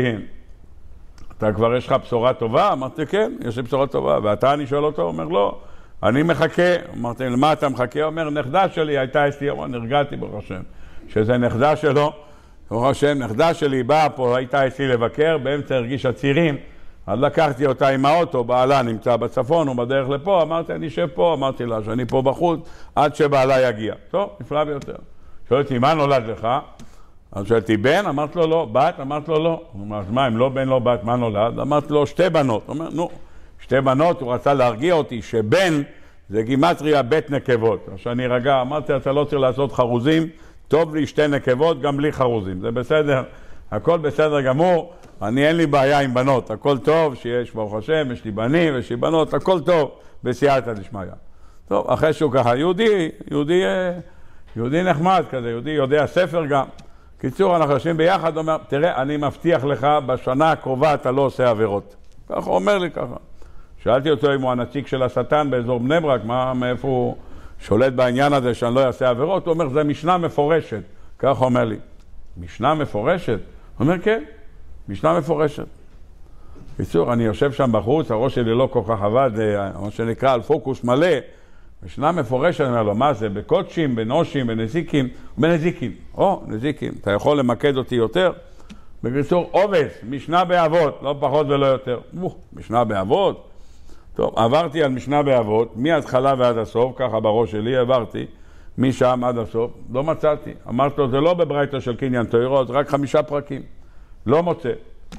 אתה כבר יש לך בשורה טובה? אמרתי, כן, יש לי בשורה טובה. ואתה, אני שואל אותו, אומר, לא. אני מחכה. אמרתי, למה אתה מחכה? הוא אומר, נכדה שלי הייתה אצלי, נרגעתי ברוך השם, שזה נכדה שלו, ברוך השם, נכדה שלי באה פה, הייתה אצלי לבקר, באמצע הרגיש הצירים, אז לקחתי אותה עם האוטו, בעלה נמצא בצפון, הוא בדרך לפה, אמרתי, אני אשב פה, אמרתי לה שאני פה בחוץ, עד שבעלה יגיע. טוב, נפלא ביותר. שואלתי, מה נולד לך? אז שאלתי, בן? אמרת לו לא. בת? אמרת לו לא. הוא אומר, אז מה, אם לא בן לא בת, מה נולד? אמרת לו, שתי בנות. הוא אומר, נו. שתי בנות, הוא רצה להרגיע אותי שבן זה גימטריה בית נקבות. אז שאני רגע, אמרתי, אתה לא צריך לעשות חרוזים, טוב לי שתי נקבות, גם בלי חרוזים. זה בסדר, הכל בסדר גמור, אני אין לי בעיה עם בנות, הכל טוב, שיש ברוך השם, יש לי בנים, יש לי בנות, הכל טוב, בסייעתא דשמיא. טוב, אחרי שהוא ככה, יהודי, יהודי, יהודי נחמד כזה, יהודי יודע ספר גם. קיצור, אנחנו יושבים ביחד, אומר, תראה, אני מבטיח לך, בשנה הקרובה אתה לא עושה עבירות. ככה הוא אומר לי ככה. שאלתי אותו אם הוא הנציג של השטן באזור בני ברק, מה, מאיפה הוא שולט בעניין הזה שאני לא אעשה עבירות. הוא אומר, זה משנה מפורשת. כך הוא אומר לי, משנה מפורשת? הוא אומר, כן, משנה מפורשת. בקיצור, אני יושב שם בחוץ, הראש שלי לא כל כך עבד, מה שנקרא על פוקוס מלא. משנה מפורשת, אני אומר לו, מה זה? בקודשים, בנושים, בנזיקים? בנזיקים. או, נזיקים. אתה יכול למקד אותי יותר? בקיצור, עובס, משנה באבות, לא פחות ולא יותר. משנה באבות? טוב, עברתי על משנה באבות, מההתחלה ועד הסוף, ככה בראש שלי, עברתי משם עד הסוף, לא מצאתי. אמרתי לו, זה לא בברייתא של קניין תורה, זה רק חמישה פרקים. לא מוצא.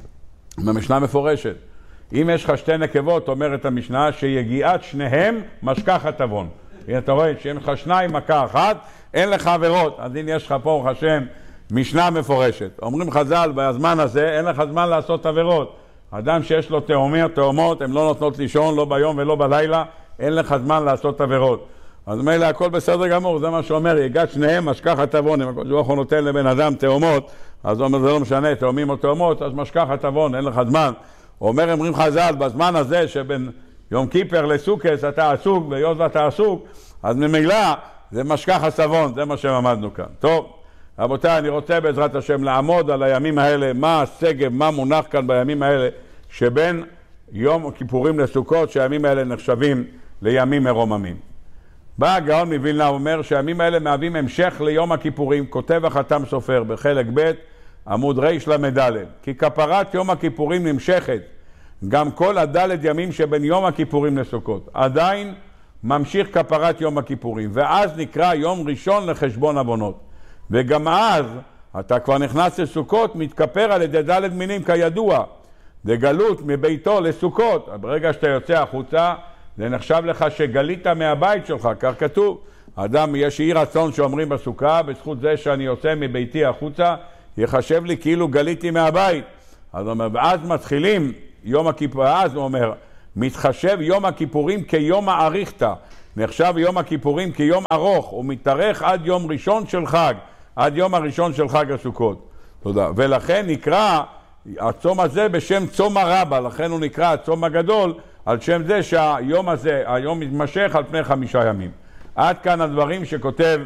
במשנה מפורשת. אם יש לך שתי נקבות, אומרת המשנה, שיגיעת שניהם משכחת עוון. אתה רואה, שאם לך שניים מכה אחת, אין לך עבירות. אז הנה יש לך פה, ברוך השם, משנה מפורשת. אומרים חז"ל, בזמן הזה אין לך זמן לעשות עבירות. אדם שיש לו תאומות, תאומות, הן לא נותנות לישון, לא ביום ולא בלילה, אין לך זמן לעשות עבירות. אז מילא הכל בסדר גמור, זה מה שאומר, יגעת שניהם, משכחת עוון. אם הקדוש ברוך הוא נותן לבן אדם תאומות, אז הוא אומר, זה לא משנה, תאומים או תאומות, אז משכחת עוון, אין לך זמן. הוא אומר, אומרים חז"ל, בזמן הזה שבין יום כיפר לסוכות אתה עסוק, והיות ואתה עסוק, אז ממילא זה משכחת עוון, זה מה שלמדנו כאן. טוב. רבותיי, אני רוצה בעזרת השם לעמוד על הימים האלה, מה הסגב, מה מונח כאן בימים האלה, שבין יום כיפורים לסוכות, שהימים האלה נחשבים לימים מרוממים. בא הגאון מווילנה, אומר שהימים האלה מהווים המשך ליום הכיפורים, כותב החתם סופר בחלק ב' עמוד ריש למד', כי כפרת יום הכיפורים נמשכת, גם כל הדלת ימים שבין יום הכיפורים לסוכות. עדיין ממשיך כפרת יום הכיפורים, ואז נקרא יום ראשון לחשבון עוונות. וגם אז, אתה כבר נכנס לסוכות, מתכפר על ידי דלת מינים כידוע. דגלות מביתו לסוכות. ברגע שאתה יוצא החוצה, זה נחשב לך שגלית מהבית שלך, כך כתוב. אדם, יש אי רצון שאומרים בסוכה, בזכות זה שאני יוצא מביתי החוצה, יחשב לי כאילו גליתי מהבית. אז אומר, ואז מתחילים יום הכיפור, אז הוא אומר, מתחשב יום הכיפורים כיום האריכתא, נחשב יום הכיפורים כיום ארוך, הוא מתארך עד יום ראשון של חג, עד יום הראשון של חג הסוכות. תודה. ולכן נקרא הצום הזה בשם צום הרבה, לכן הוא נקרא הצום הגדול, על שם זה שהיום הזה, היום מתמשך על פני חמישה ימים. עד כאן הדברים שכותב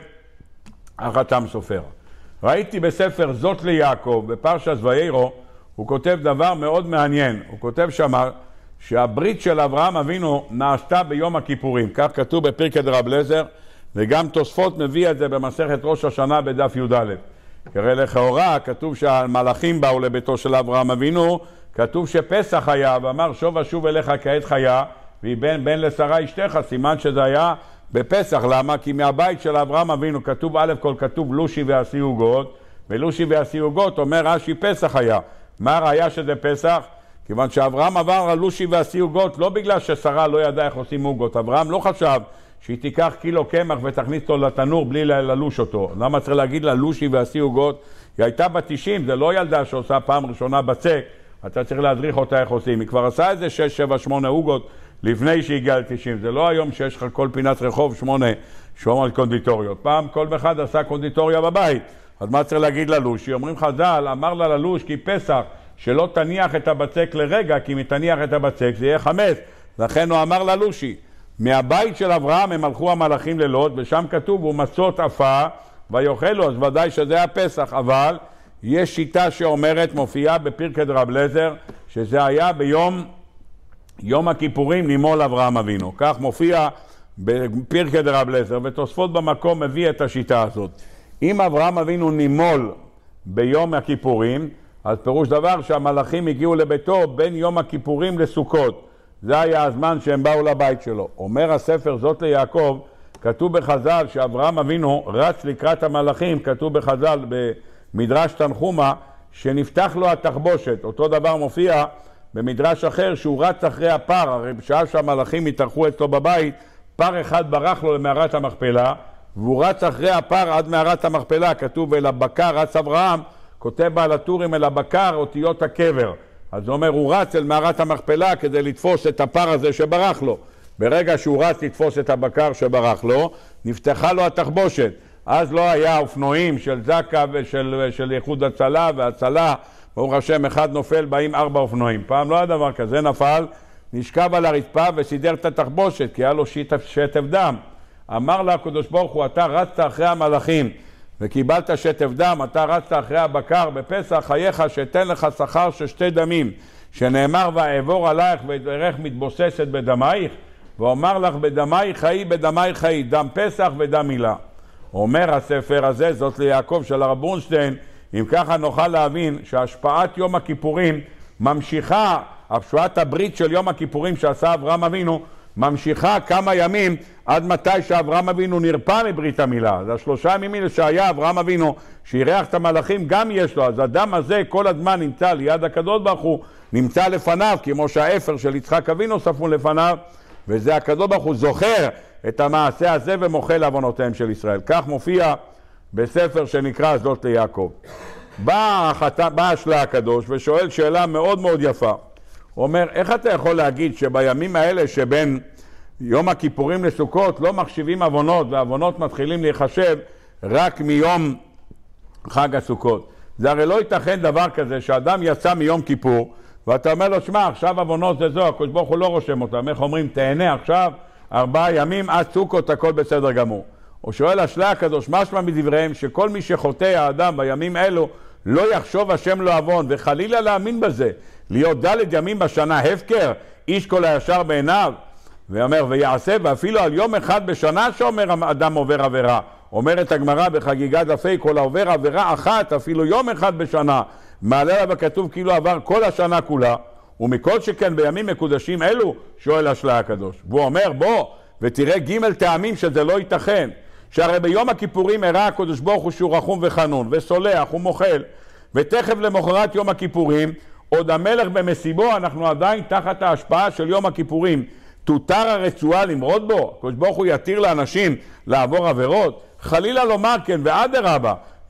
החתם סופר. ראיתי בספר זאת ליעקב, בפרשת וירא, הוא כותב דבר מאוד מעניין. הוא כותב שמה שהברית של אברהם אבינו נעשתה ביום הכיפורים. כך כתוב בפרקי דרב אליעזר, וגם תוספות מביא את זה במסכת ראש השנה בדף י"א. כרי לכאורה כתוב שהמלאכים באו לביתו של אברהם אבינו, כתוב שפסח היה, ואמר שוב אשוב אליך כעת חיה, והיא בן, בן לשרה אשתך, סימן שזה היה בפסח. למה? כי מהבית של אברהם אבינו כתוב א' כל כתוב לושי ועשי עוגות, ולושי ועשי עוגות אומר רש"י פסח היה. מה הראיה שזה פסח? כיוון שאברהם עבר על לושי ועשי עוגות לא בגלל ששרה לא ידעה איך עושים עוגות. אברהם לא חשב שהיא תיקח קילו קמח ותכניס אותו לתנור בלי ללוש אותו. למה צריך להגיד לה לושי ועשי עוגות? היא הייתה בת תשעים, זה לא ילדה שעושה פעם ראשונה בצק, אתה צריך להדריך אותה איך עושים. היא כבר עשה איזה שש, שבע, שמונה עוגות לפני שהגיעה ל-תשעים. זה לא היום שיש לך כל פינת רחוב שמונה שומר על קונדיטוריות. פעם כל אחד עשה קונדיטוריה בבית. אז מה צריך להגיד ללושי? אומרים חז"ל, אמר לה ללוש כי פסח שלא תניח את הבצק לרגע, כי אם היא תניח את הבצק זה יהיה חמץ. לכן הוא אמר ללושי. מהבית של אברהם הם הלכו המלאכים ללוט, ושם כתוב הוא מצות עפה ויאכלו, אז ודאי שזה הפסח. אבל יש שיטה שאומרת, מופיעה בפרקי דרב אליעזר, שזה היה ביום יום הכיפורים נימול אברהם אבינו. כך מופיע בפרקי דרב אליעזר, ותוספות במקום מביא את השיטה הזאת. אם אברהם אבינו נימול ביום הכיפורים, אז פירוש דבר שהמלאכים הגיעו לביתו בין יום הכיפורים לסוכות. זה היה הזמן שהם באו לבית שלו. אומר הספר זאת ליעקב, כתוב בחז"ל שאברהם אבינו רץ לקראת המלאכים, כתוב בחז"ל במדרש תנחומה, שנפתח לו התחבושת. אותו דבר מופיע במדרש אחר שהוא רץ אחרי הפר, הרי בשעה שהמלאכים התארחו אצלו בבית, פר אחד ברח לו למערת המכפלה, והוא רץ אחרי הפר עד מערת המכפלה, כתוב אל הבקר רץ אברהם, כותב בעל הטורים אל הבקר אותיות הקבר. אז הוא אומר, הוא רץ אל מערת המכפלה כדי לתפוס את הפר הזה שברח לו. ברגע שהוא רץ לתפוס את הבקר שברח לו, נפתחה לו התחבושת. אז לא היה אופנועים של זקה ושל של איחוד הצלה והצלה. ברוך השם, אחד נופל, באים ארבע אופנועים. פעם לא היה דבר כזה, נפל, נשכב על הרצפה וסידר את התחבושת, כי היה לו שטף, שטף דם. אמר לה הקדוש ברוך הוא, אתה רצת אחרי המלאכים, וקיבלת שטף דם, אתה רצת אחרי הבקר בפסח, חייך שתן לך שכר של שתי דמים, שנאמר ואעבור עלייך ודרך מתבוססת בדמייך, ואומר לך בדמייך חיי, בדמייך חיי, דם פסח ודם מילה. אומר הספר הזה, זאת ליעקב של הרב ברונשטיין, אם ככה נוכל להבין שהשפעת יום הכיפורים ממשיכה, השפעת הברית של יום הכיפורים שעשה אברהם אבינו, ממשיכה כמה ימים עד מתי שאברהם אבינו נרפא מברית המילה. זה השלושה ימים שהיה אברהם אבינו שירח את המלאכים גם יש לו. אז הדם הזה כל הזמן נמצא ליד הקדוש ברוך הוא, נמצא לפניו, כמו שהאפר של יצחק אבינו ספון לפניו, וזה הקדוש ברוך הוא זוכר את המעשה הזה ומוחל לעוונותיהם של ישראל. כך מופיע בספר שנקרא זאת ליעקב. בא, בא השלה הקדוש ושואל שאלה מאוד מאוד יפה. הוא אומר, איך אתה יכול להגיד שבימים האלה שבין יום הכיפורים לסוכות לא מחשיבים עוונות, והעוונות מתחילים להיחשב רק מיום חג הסוכות? זה הרי לא ייתכן דבר כזה שאדם יצא מיום כיפור, ואתה אומר לו, שמע, עכשיו עוונות זה זו, הקדוש ברוך הוא לא רושם אותם. איך אומרים, תהנה עכשיו ארבעה ימים עד סוכות, הכל בסדר גמור. הוא שואל השלה הקדוש, משמע מדבריהם שכל מי שחוטא האדם בימים אלו לא יחשוב השם לו עוון, וחלילה להאמין בזה, להיות דלת ימים בשנה הפקר, איש כל הישר בעיניו. ואומר, ויעשה, ואפילו על יום אחד בשנה שאומר אדם עובר עבירה. אומרת הגמרא בחגיגת דפי, כל העובר עבירה אחת, אפילו יום אחד בשנה, מעלה לה בכתוב כאילו עבר כל השנה כולה, ומכל שכן בימים מקודשים אלו, שואל השלה הקדוש. והוא אומר, בוא, ותראה ג' טעמים שזה לא ייתכן. שהרי ביום הכיפורים הראה הקדוש ברוך הוא שהוא רחום וחנון, וסולח ומוחל, ותכף למחרת יום הכיפורים, עוד המלך במסיבו, אנחנו עדיין תחת ההשפעה של יום הכיפורים. תותר הרצועה למרוד בו? הקדוש ברוך הוא יתיר לאנשים לעבור עבירות? חלילה לומר כן, ואדרבה,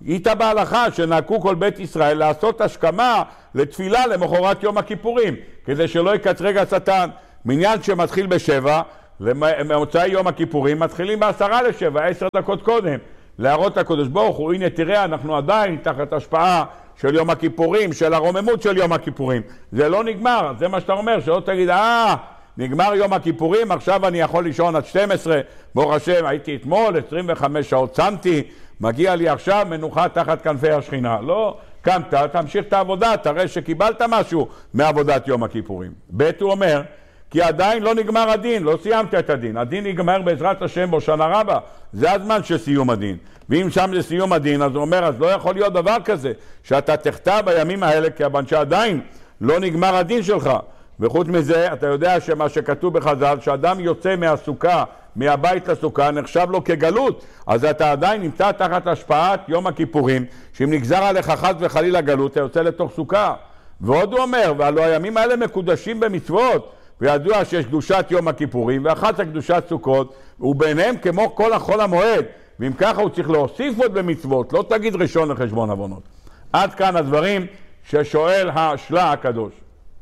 איתה בהלכה שנהגו כל בית ישראל לעשות השכמה לתפילה למחרת יום הכיפורים, כדי שלא יקטרג השטן. מניין שמתחיל בשבע, למוצאי יום הכיפורים מתחילים בעשרה לשבע, עשר דקות קודם, להראות הקדוש ברוך הוא, הנה תראה, אנחנו עדיין תחת השפעה של יום הכיפורים, של הרוממות של יום הכיפורים. זה לא נגמר, זה מה שאתה אומר, שלא תגיד, אה, נגמר יום הכיפורים, עכשיו אני יכול לישון עד שתים עשרה, ברוך השם, הייתי אתמול, עשרים וחמש שעות צמתי, מגיע לי עכשיו מנוחה תחת כנפי השכינה. לא, קמת, תמשיך את העבודה, תראה שקיבלת משהו מעבודת יום הכיפורים. ב' הוא אומר, כי עדיין לא נגמר הדין, לא סיימת את הדין. הדין ייגמר בעזרת השם בשנה רבה. זה הזמן של סיום הדין. ואם שם זה סיום הדין, אז הוא אומר, אז לא יכול להיות דבר כזה, שאתה תחטא בימים האלה, כיוון שעדיין לא נגמר הדין שלך. וחוץ מזה, אתה יודע שמה שכתוב בחז"ל, שאדם יוצא מהסוכה, מהבית לסוכה, נחשב לו כגלות. אז אתה עדיין נמצא תחת השפעת יום הכיפורים, שאם נגזר עליך חס וחלילה גלות, אתה יוצא לתוך סוכה. ועוד הוא אומר, והלוא הימים האלה מקודשים במצוות, וידוע שיש קדושת יום הכיפורים, ואחת הקדושת סוכות, וביניהם כמו כל החול המועד, ואם ככה הוא צריך להוסיף עוד במצוות, לא תגיד ראשון לחשבון עוונות. עד כאן הדברים ששואל השלה הקדוש.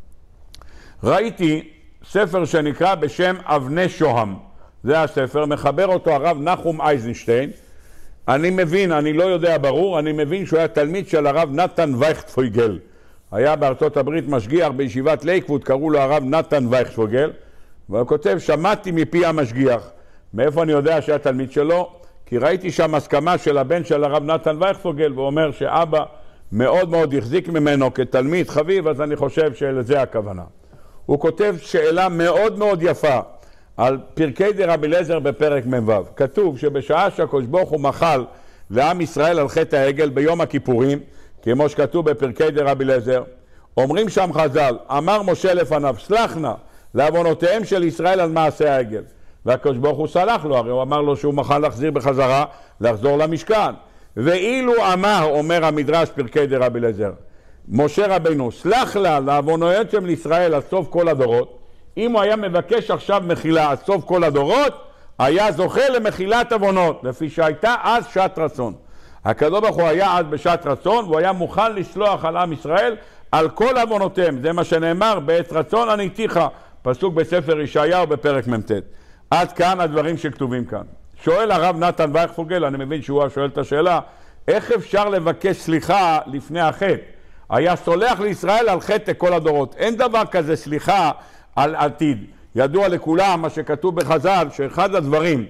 ראיתי ספר שנקרא בשם אבני שוהם, זה הספר, מחבר אותו הרב נחום אייזנשטיין. אני מבין, אני לא יודע ברור, אני מבין שהוא היה תלמיד של הרב נתן וייכטפויגל. היה בארצות הברית משגיח בישיבת לייקווד, קראו לו הרב נתן וייכטפויגל, והוא כותב, שמעתי מפי המשגיח. מאיפה אני יודע שהיה תלמיד שלו? כי ראיתי שם הסכמה של הבן של הרב נתן וייכטפויגל, והוא אומר שאבא מאוד מאוד החזיק ממנו כתלמיד חביב, אז אני חושב שלזה הכוונה. הוא כותב שאלה מאוד מאוד יפה על פרקי דרבי אליעזר בפרק מ"ו. כתוב שבשעה שהקדוש ברוך הוא מחל לעם ישראל על חטא העגל ביום הכיפורים, כמו שכתוב בפרקי דרבי אליעזר, אומרים שם חז"ל, אמר משה לפניו, סלח נא לעוונותיהם של ישראל על מעשה העגל. והקדוש ברוך הוא סלח לו, הרי הוא אמר לו שהוא מוכן להחזיר בחזרה, לחזור למשכן. ואילו אמר, אומר המדרש פרקי דרבי אליעזר, משה רבינו, סלח לה לעוונותיהם של ישראל על סוף כל הדורות, אם הוא היה מבקש עכשיו מחילה על סוף כל הדורות, היה זוכה למחילת עוונות, לפי שהייתה אז שעת רצון. הקדוש ברוך הוא היה אז בשעת רצון, והוא היה מוכן לסלוח על עם ישראל על כל עוונותיהם. זה מה שנאמר, בעת רצון עניתיך, פסוק בספר ישעיהו בפרק מ"ט. עד כאן הדברים שכתובים כאן. שואל הרב נתן וייכטפויגל, אני מבין שהוא שואל את השאלה, איך אפשר לבקש סליחה לפני החטא? היה סולח לישראל על חטא כל הדורות. אין דבר כזה סליחה על עתיד. ידוע לכולם מה שכתוב בחז"ל, שאחד הדברים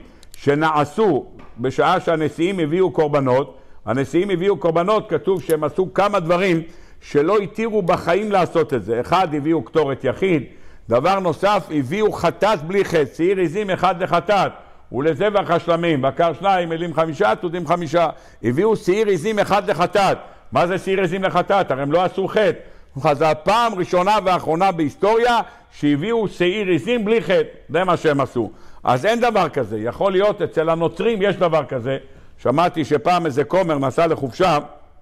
שנעשו בשעה שהנשיאים הביאו קורבנות, הנשיאים הביאו קורבנות, כתוב שהם עשו כמה דברים שלא התירו בחיים לעשות את זה. אחד, הביאו קטורת יחיד. דבר נוסף, הביאו חטאת בלי חטא, שעיר עזים אחד לחטאת, ולזבח השלמים, בקר שניים, אלים חמישה, תודים חמישה. הביאו שעיר עזים אחד לחטאת. מה זה שעיר עזים לחטאת? הרי הם לא עשו חטא. זו הפעם ראשונה ואחרונה בהיסטוריה שהביאו שעיר עזים בלי חטא. זה מה שהם עשו. אז אין דבר כזה. יכול להיות אצל הנוצרים יש דבר כזה. שמעתי שפעם איזה כומר נסע לחופשה,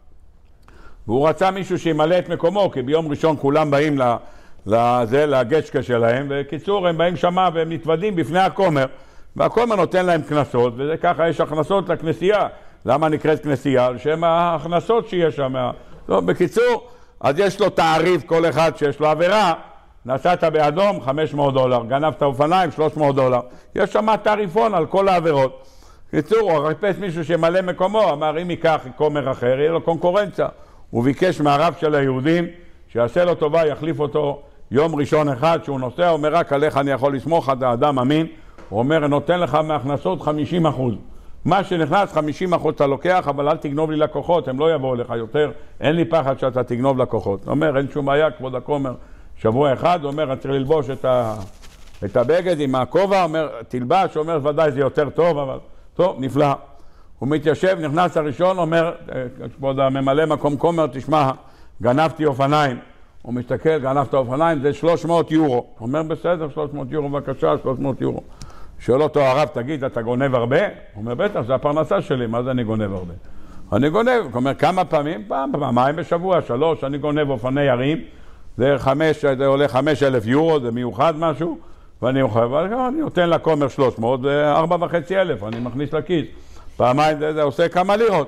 והוא רצה מישהו שימלא את מקומו, כי ביום ראשון כולם באים לזה, לגצ'קה שלהם, וקיצור הם באים שמה והם נתוודים בפני הכומר, והכומר נותן להם כנסות, וזה ככה יש הכנסות לכנסייה. למה נקראת כנסייה? שהם ההכנסות שיש שם. לא, בקיצור, אז יש לו תעריף, כל אחד שיש לו עבירה, נסעת באדום חמש מאות דולר, גנבת אופניים שלוש מאות דולר. יש שם תעריפון על כל העבירות. קיצור, הוא חיפש מישהו שמלא מקומו, אמר אם ייקח כומר אחר, יהיה לו קונקורנציה. הוא ביקש מהרב של היהודים שיעשה לו טובה, יחליף אותו יום ראשון אחד שהוא נוסע, הוא אומר רק עליך אני יכול לסמוך, אתה אדם אמין. הוא אומר נותן לך מהכנסות חמישים אחוז. מה שנכנס חמישים אחוז אתה לוקח, אבל אל תגנוב לי לקוחות, הם לא יבואו לך יותר, אין לי פחד שאתה תגנוב לקוחות. הוא אומר אין שום בעיה, כבוד הכומר, שבוע אחד, הוא אומר, אני צריך ללבוש את, ה... את הבגד עם הכובע, אומר, תלבש, הוא אומר, ודאי זה יותר טוב, אבל טוב, נפלא. הוא מתיישב, נכנס הראשון, אומר, כבוד הממלא מקום כומר, תשמע, גנבתי אופניים. הוא מסתכל, גנבת אופניים, זה שלוש מאות יורו. הוא אומר, בסדר, שלוש מאות יורו, בבקשה, שלוש מאות יורו. שואל אותו הרב, תגיד, אתה גונב הרבה? הוא אומר, בטח, זה הפרנסה שלי, מה זה אני גונב הרבה? אני גונב, הוא אומר, כמה פעמים? פעם, פעמיים בשבוע, שלוש, אני גונב אופני הרים. זה חמש, זה עולה חמש אלף יורו, זה מיוחד משהו, ואני אוכל, ואני נותן לכומר שלוש מאות, זה ארבע וחצי אלף, אני מכניס לכיס. פעמיים זה, זה עושה כמה לירות.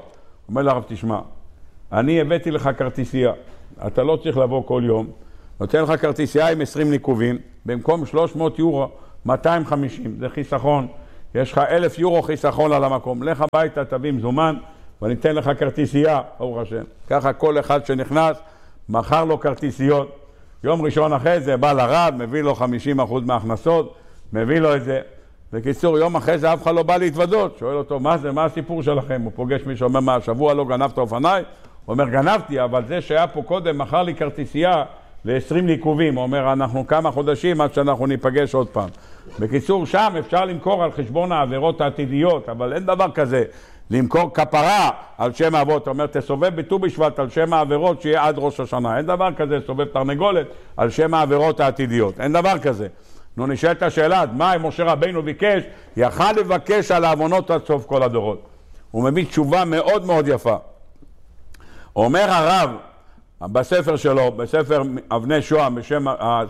אומר לרב, תשמע, אני הבאתי לך כרטיסייה, אתה לא צריך לבוא כל יום, נותן לך כרטיסייה עם עשרים ניקובים, במקום שלוש מאות יורו, מאתיים וחמישים, זה חיסכון, יש לך אלף יורו חיסכון על המקום, לך הביתה, תביא מזומן, ואני אתן לך כרטיסייה, ברוך השם. ככה כל אחד שנכנס, מכר לו כרטיסיות, יום ראשון אחרי זה בא לרב, מביא לו חמישים אחוז מההכנסות, מביא לו את זה. בקיצור, יום אחרי זה אף אחד לא בא להתוודות, שואל אותו, מה זה, מה הסיפור שלכם? הוא פוגש מישהו, אומר, מה, השבוע לא גנבת אופניי? הוא אומר, גנבתי, אבל זה שהיה פה קודם, מכר לי כרטיסייה ל-עשרים ניקובים. הוא אומר, אנחנו כמה חודשים עד שאנחנו ניפגש עוד פעם. בקיצור, שם אפשר למכור על חשבון העבירות העתידיות, אבל אין דבר כזה. למכור כפרה על שם האבות, אומר, תסובב בט"ו בשבט על שם העבירות שיהיה עד ראש השנה. אין דבר כזה, סובב תרנגולת על שם העבירות העתידיות. אין דבר כזה. נו, נשאלת השאלה, מה אם משה רבינו ביקש? יכל לבקש על העוונות עד סוף כל הדורות. הוא מביא תשובה מאוד מאוד יפה. אומר הרב, בספר שלו, בספר אבני שוהם, בשם,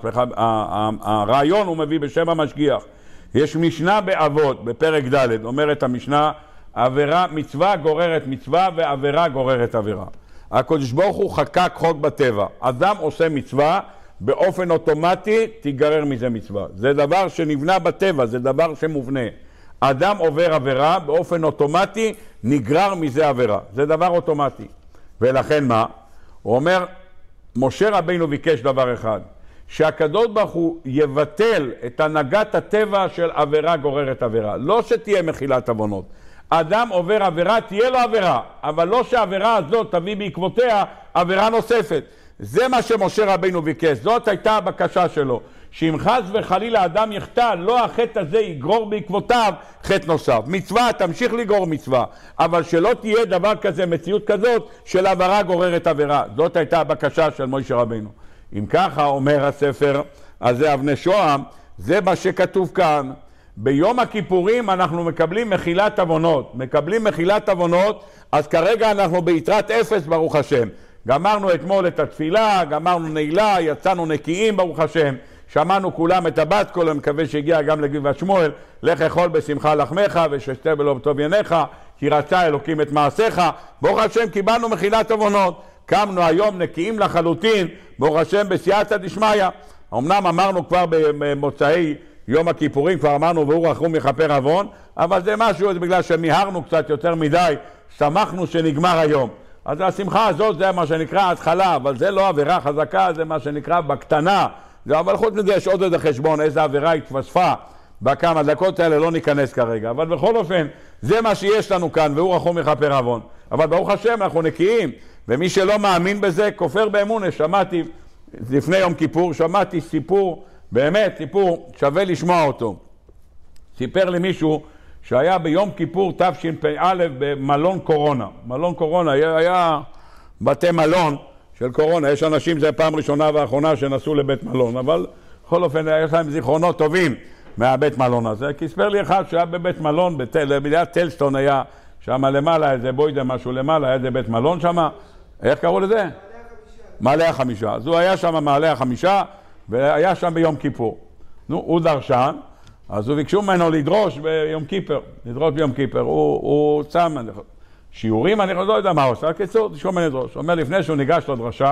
הרעיון הוא מביא בשם המשגיח. יש משנה באבות, בפרק ד', אומרת המשנה, עבירה, מצווה גוררת מצווה ועבירה גוררת עבירה. הקדוש ברוך הוא חקק חוק בטבע. אדם עושה מצווה, באופן אוטומטי תיגרר מזה מצווה. זה דבר שנבנה בטבע, זה דבר שמובנה. אדם עובר עבירה, באופן אוטומטי נגרר מזה עבירה. זה דבר אוטומטי. ולכן מה? הוא אומר, משה רבינו ביקש דבר אחד, שהקדוש ברוך הוא יבטל את הנהגת הטבע של עבירה גוררת עבירה. לא שתהיה מחילת עוונות. אדם עובר עבירה, תהיה לו עבירה, אבל לא שהעבירה הזאת תביא בעקבותיה עבירה נוספת. זה מה שמשה רבינו ביקש, זאת הייתה הבקשה שלו, שאם חס וחלילה אדם יחטא, לא החטא הזה יגרור בעקבותיו חטא נוסף. מצווה תמשיך לגרור מצווה, אבל שלא תהיה דבר כזה, מציאות כזאת של עבירה גוררת עבירה. זאת הייתה הבקשה של משה רבינו. אם ככה אומר הספר הזה אבני שוהם, זה מה שכתוב כאן. ביום הכיפורים אנחנו מקבלים מחילת עוונות, מקבלים מחילת עוונות, אז כרגע אנחנו ביתרת אפס ברוך השם. גמרנו אתמול את התפילה, גמרנו נעילה, יצאנו נקיים ברוך השם, שמענו כולם את הבת קול, אני מקווה שהגיע גם לגבעת שמואל, לך אכול בשמחה לחמך וששתה בלא בטוב יניך, כי רצה אלוקים את מעשיך. ברוך השם קיבלנו מחילת עוונות, קמנו היום נקיים לחלוטין, ברוך השם בסייעתא דשמיא. אמנם אמרנו כבר במוצאי יום הכיפורים, כבר אמרנו והוא רחום יכפר עוון, אבל זה משהו, זה בגלל שמיהרנו קצת יותר מדי, שמחנו שנגמר היום. אז השמחה הזאת זה מה שנקרא התחלה, אבל זה לא עבירה חזקה, זה מה שנקרא בקטנה. זה, אבל חוץ מזה יש עוד איזה חשבון, איזה עבירה התווספה בכמה דקות האלה, לא ניכנס כרגע. אבל בכל אופן, זה מה שיש לנו כאן, והוא רחום יכפר עוון. אבל ברוך השם, אנחנו נקיים, ומי שלא מאמין בזה, כופר באמונה. שמעתי, לפני יום כיפור, שמעתי סיפור, באמת סיפור, שווה לשמוע אותו. סיפר לי מישהו, שהיה ביום כיפור תשפ"א במלון קורונה. מלון קורונה, היה, היה בתי מלון של קורונה. יש אנשים, זה פעם ראשונה ואחרונה שנסעו לבית מלון, אבל בכל אופן יש להם זיכרונות טובים מהבית מלון הזה. כי ספר לי אחד שהיה בבית מלון, בליד טלסטון היה שם למעלה, איזה בוידה משהו למעלה, היה איזה בית מלון שם. איך קראו לזה? מעלה החמישה. אז הוא היה שם מעלה החמישה, והיה שם ביום כיפור. נו, הוא דרשן, אז הוא ביקשו ממנו לדרוש ביום כיפר, לדרוש ביום כיפר. הוא, הוא שם שיעורים, אני לא יודע מה הוא עושה, קיצור, תשמע ממנו לדרוש. הוא אומר, לפני שהוא ניגש לדרשה,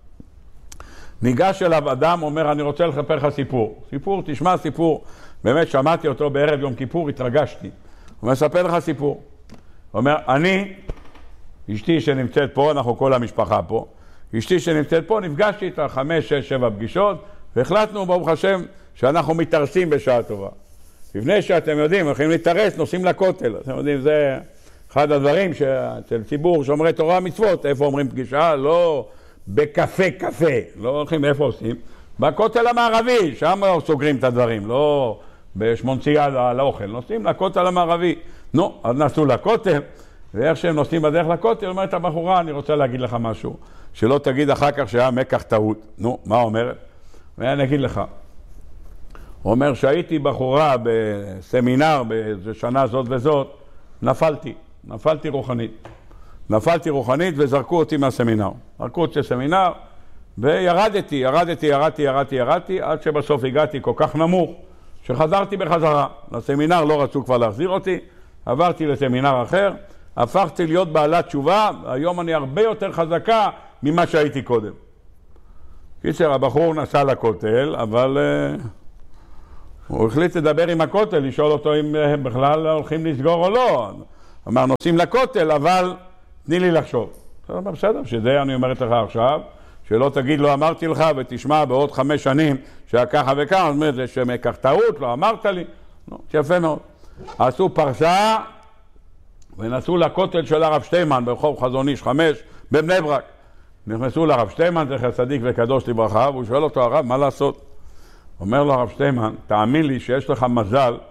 ניגש אליו אדם, אומר, אני רוצה לספר לך סיפור. סיפור, תשמע סיפור. באמת שמעתי אותו בערב יום כיפור, התרגשתי. הוא מספר לך סיפור. הוא אומר, אני, אשתי שנמצאת פה, אנחנו כל המשפחה פה, אשתי שנמצאת פה, נפגשתי איתה חמש, שש, שבע פגישות, והחלטנו, ברוך השם, שאנחנו מתארסים בשעה טובה. לפני שאתם יודעים, הולכים להתארס, נוסעים לכותל. אתם יודעים, זה אחד הדברים שאצל ציבור שומרי תורה מצוות, איפה אומרים פגישה? לא בקפה קפה, לא הולכים, איפה עושים? בכותל המערבי, שם סוגרים את הדברים, לא בשמונצייה על האוכל, נוסעים לכותל המערבי. נו, אז נסעו לכותל, ואיך שהם נוסעים בדרך לכותל, אומרת הבחורה, אני רוצה להגיד לך משהו, שלא תגיד אחר כך שהיה מקח טעות. נו, מה אומרת? ואני אגיד לך. הוא אומר שהייתי בחורה בסמינר בשנה זאת וזאת, נפלתי, נפלתי רוחנית. נפלתי רוחנית וזרקו אותי מהסמינר. זרקו אותי לסמינר וירדתי, ירדתי, ירדתי, ירדתי, ירדתי, עד שבסוף הגעתי כל כך נמוך, שחזרתי בחזרה. לסמינר לא רצו כבר להחזיר אותי, עברתי לסמינר אחר, הפכתי להיות בעלת תשובה, היום אני הרבה יותר חזקה ממה שהייתי קודם. קיצר, הבחור נסע לכותל, אבל uh, הוא החליט לדבר עם הכותל, לשאול אותו אם הם בכלל הולכים לסגור או לא. אמר, נוסעים לכותל, אבל תני לי לחשוב. בסדר, שזה אני אומרת לך עכשיו, שלא תגיד לא אמרתי לך ותשמע בעוד חמש שנים שהיה ככה וככה, זאת אומרת, זה שמקח טעות, לא אמרת לי. לא, יפה מאוד. עשו פרסה ונסעו לכותל של הרב שטיימן ברחוב חזון איש חמש בבני ברק. נכנסו לרב שטיימן, זכר צדיק וקדוש לברכה, והוא שואל אותו, הרב, מה לעשות? אומר לו הרב שטיימן, תאמין לי שיש לך מזל